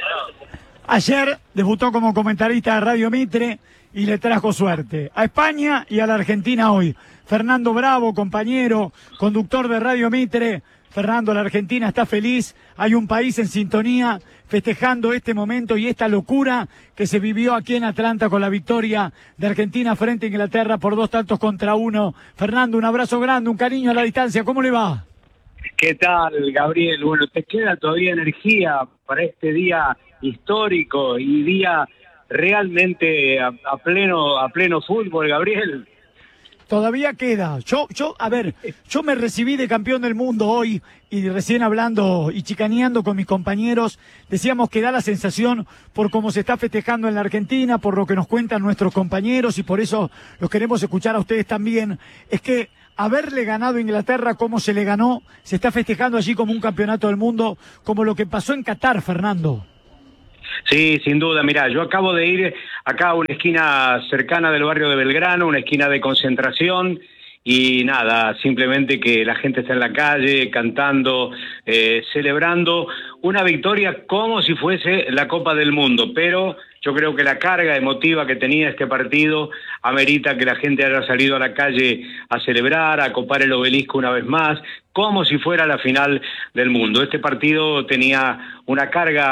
Speaker 8: Ayer debutó como comentarista de Radio Mitre y le trajo suerte a España y a la Argentina hoy. Fernando Bravo, compañero, conductor de Radio Mitre. Fernando, la Argentina está feliz, hay un país en sintonía festejando este momento y esta locura que se vivió aquí en Atlanta con la victoria de Argentina frente a Inglaterra por dos tantos contra uno. Fernando, un abrazo grande, un cariño a la distancia, ¿cómo le va?
Speaker 23: ¿Qué tal, Gabriel? Bueno, ¿te queda todavía energía para este día histórico y día
Speaker 11: realmente a, a pleno a pleno fútbol, Gabriel.
Speaker 8: Todavía queda. Yo, yo, a ver, yo me recibí de campeón del mundo hoy y recién hablando y chicaneando con mis compañeros, decíamos que da la sensación por cómo se está festejando en la Argentina, por lo que nos cuentan nuestros compañeros y por eso los queremos escuchar a ustedes también, es que haberle ganado a Inglaterra como se le ganó, se está festejando allí como un campeonato del mundo, como lo que pasó en Qatar, Fernando.
Speaker 11: Sí, sin duda. Mirá, yo acabo de ir acá a una esquina cercana del barrio de Belgrano, una esquina de concentración, y nada, simplemente que la gente está en la calle cantando, eh, celebrando una victoria como si fuese la Copa del Mundo, pero yo creo que la carga emotiva que tenía este partido amerita que la gente haya salido a la calle a celebrar, a copar el obelisco una vez más, como si fuera la final del mundo. Este partido tenía una carga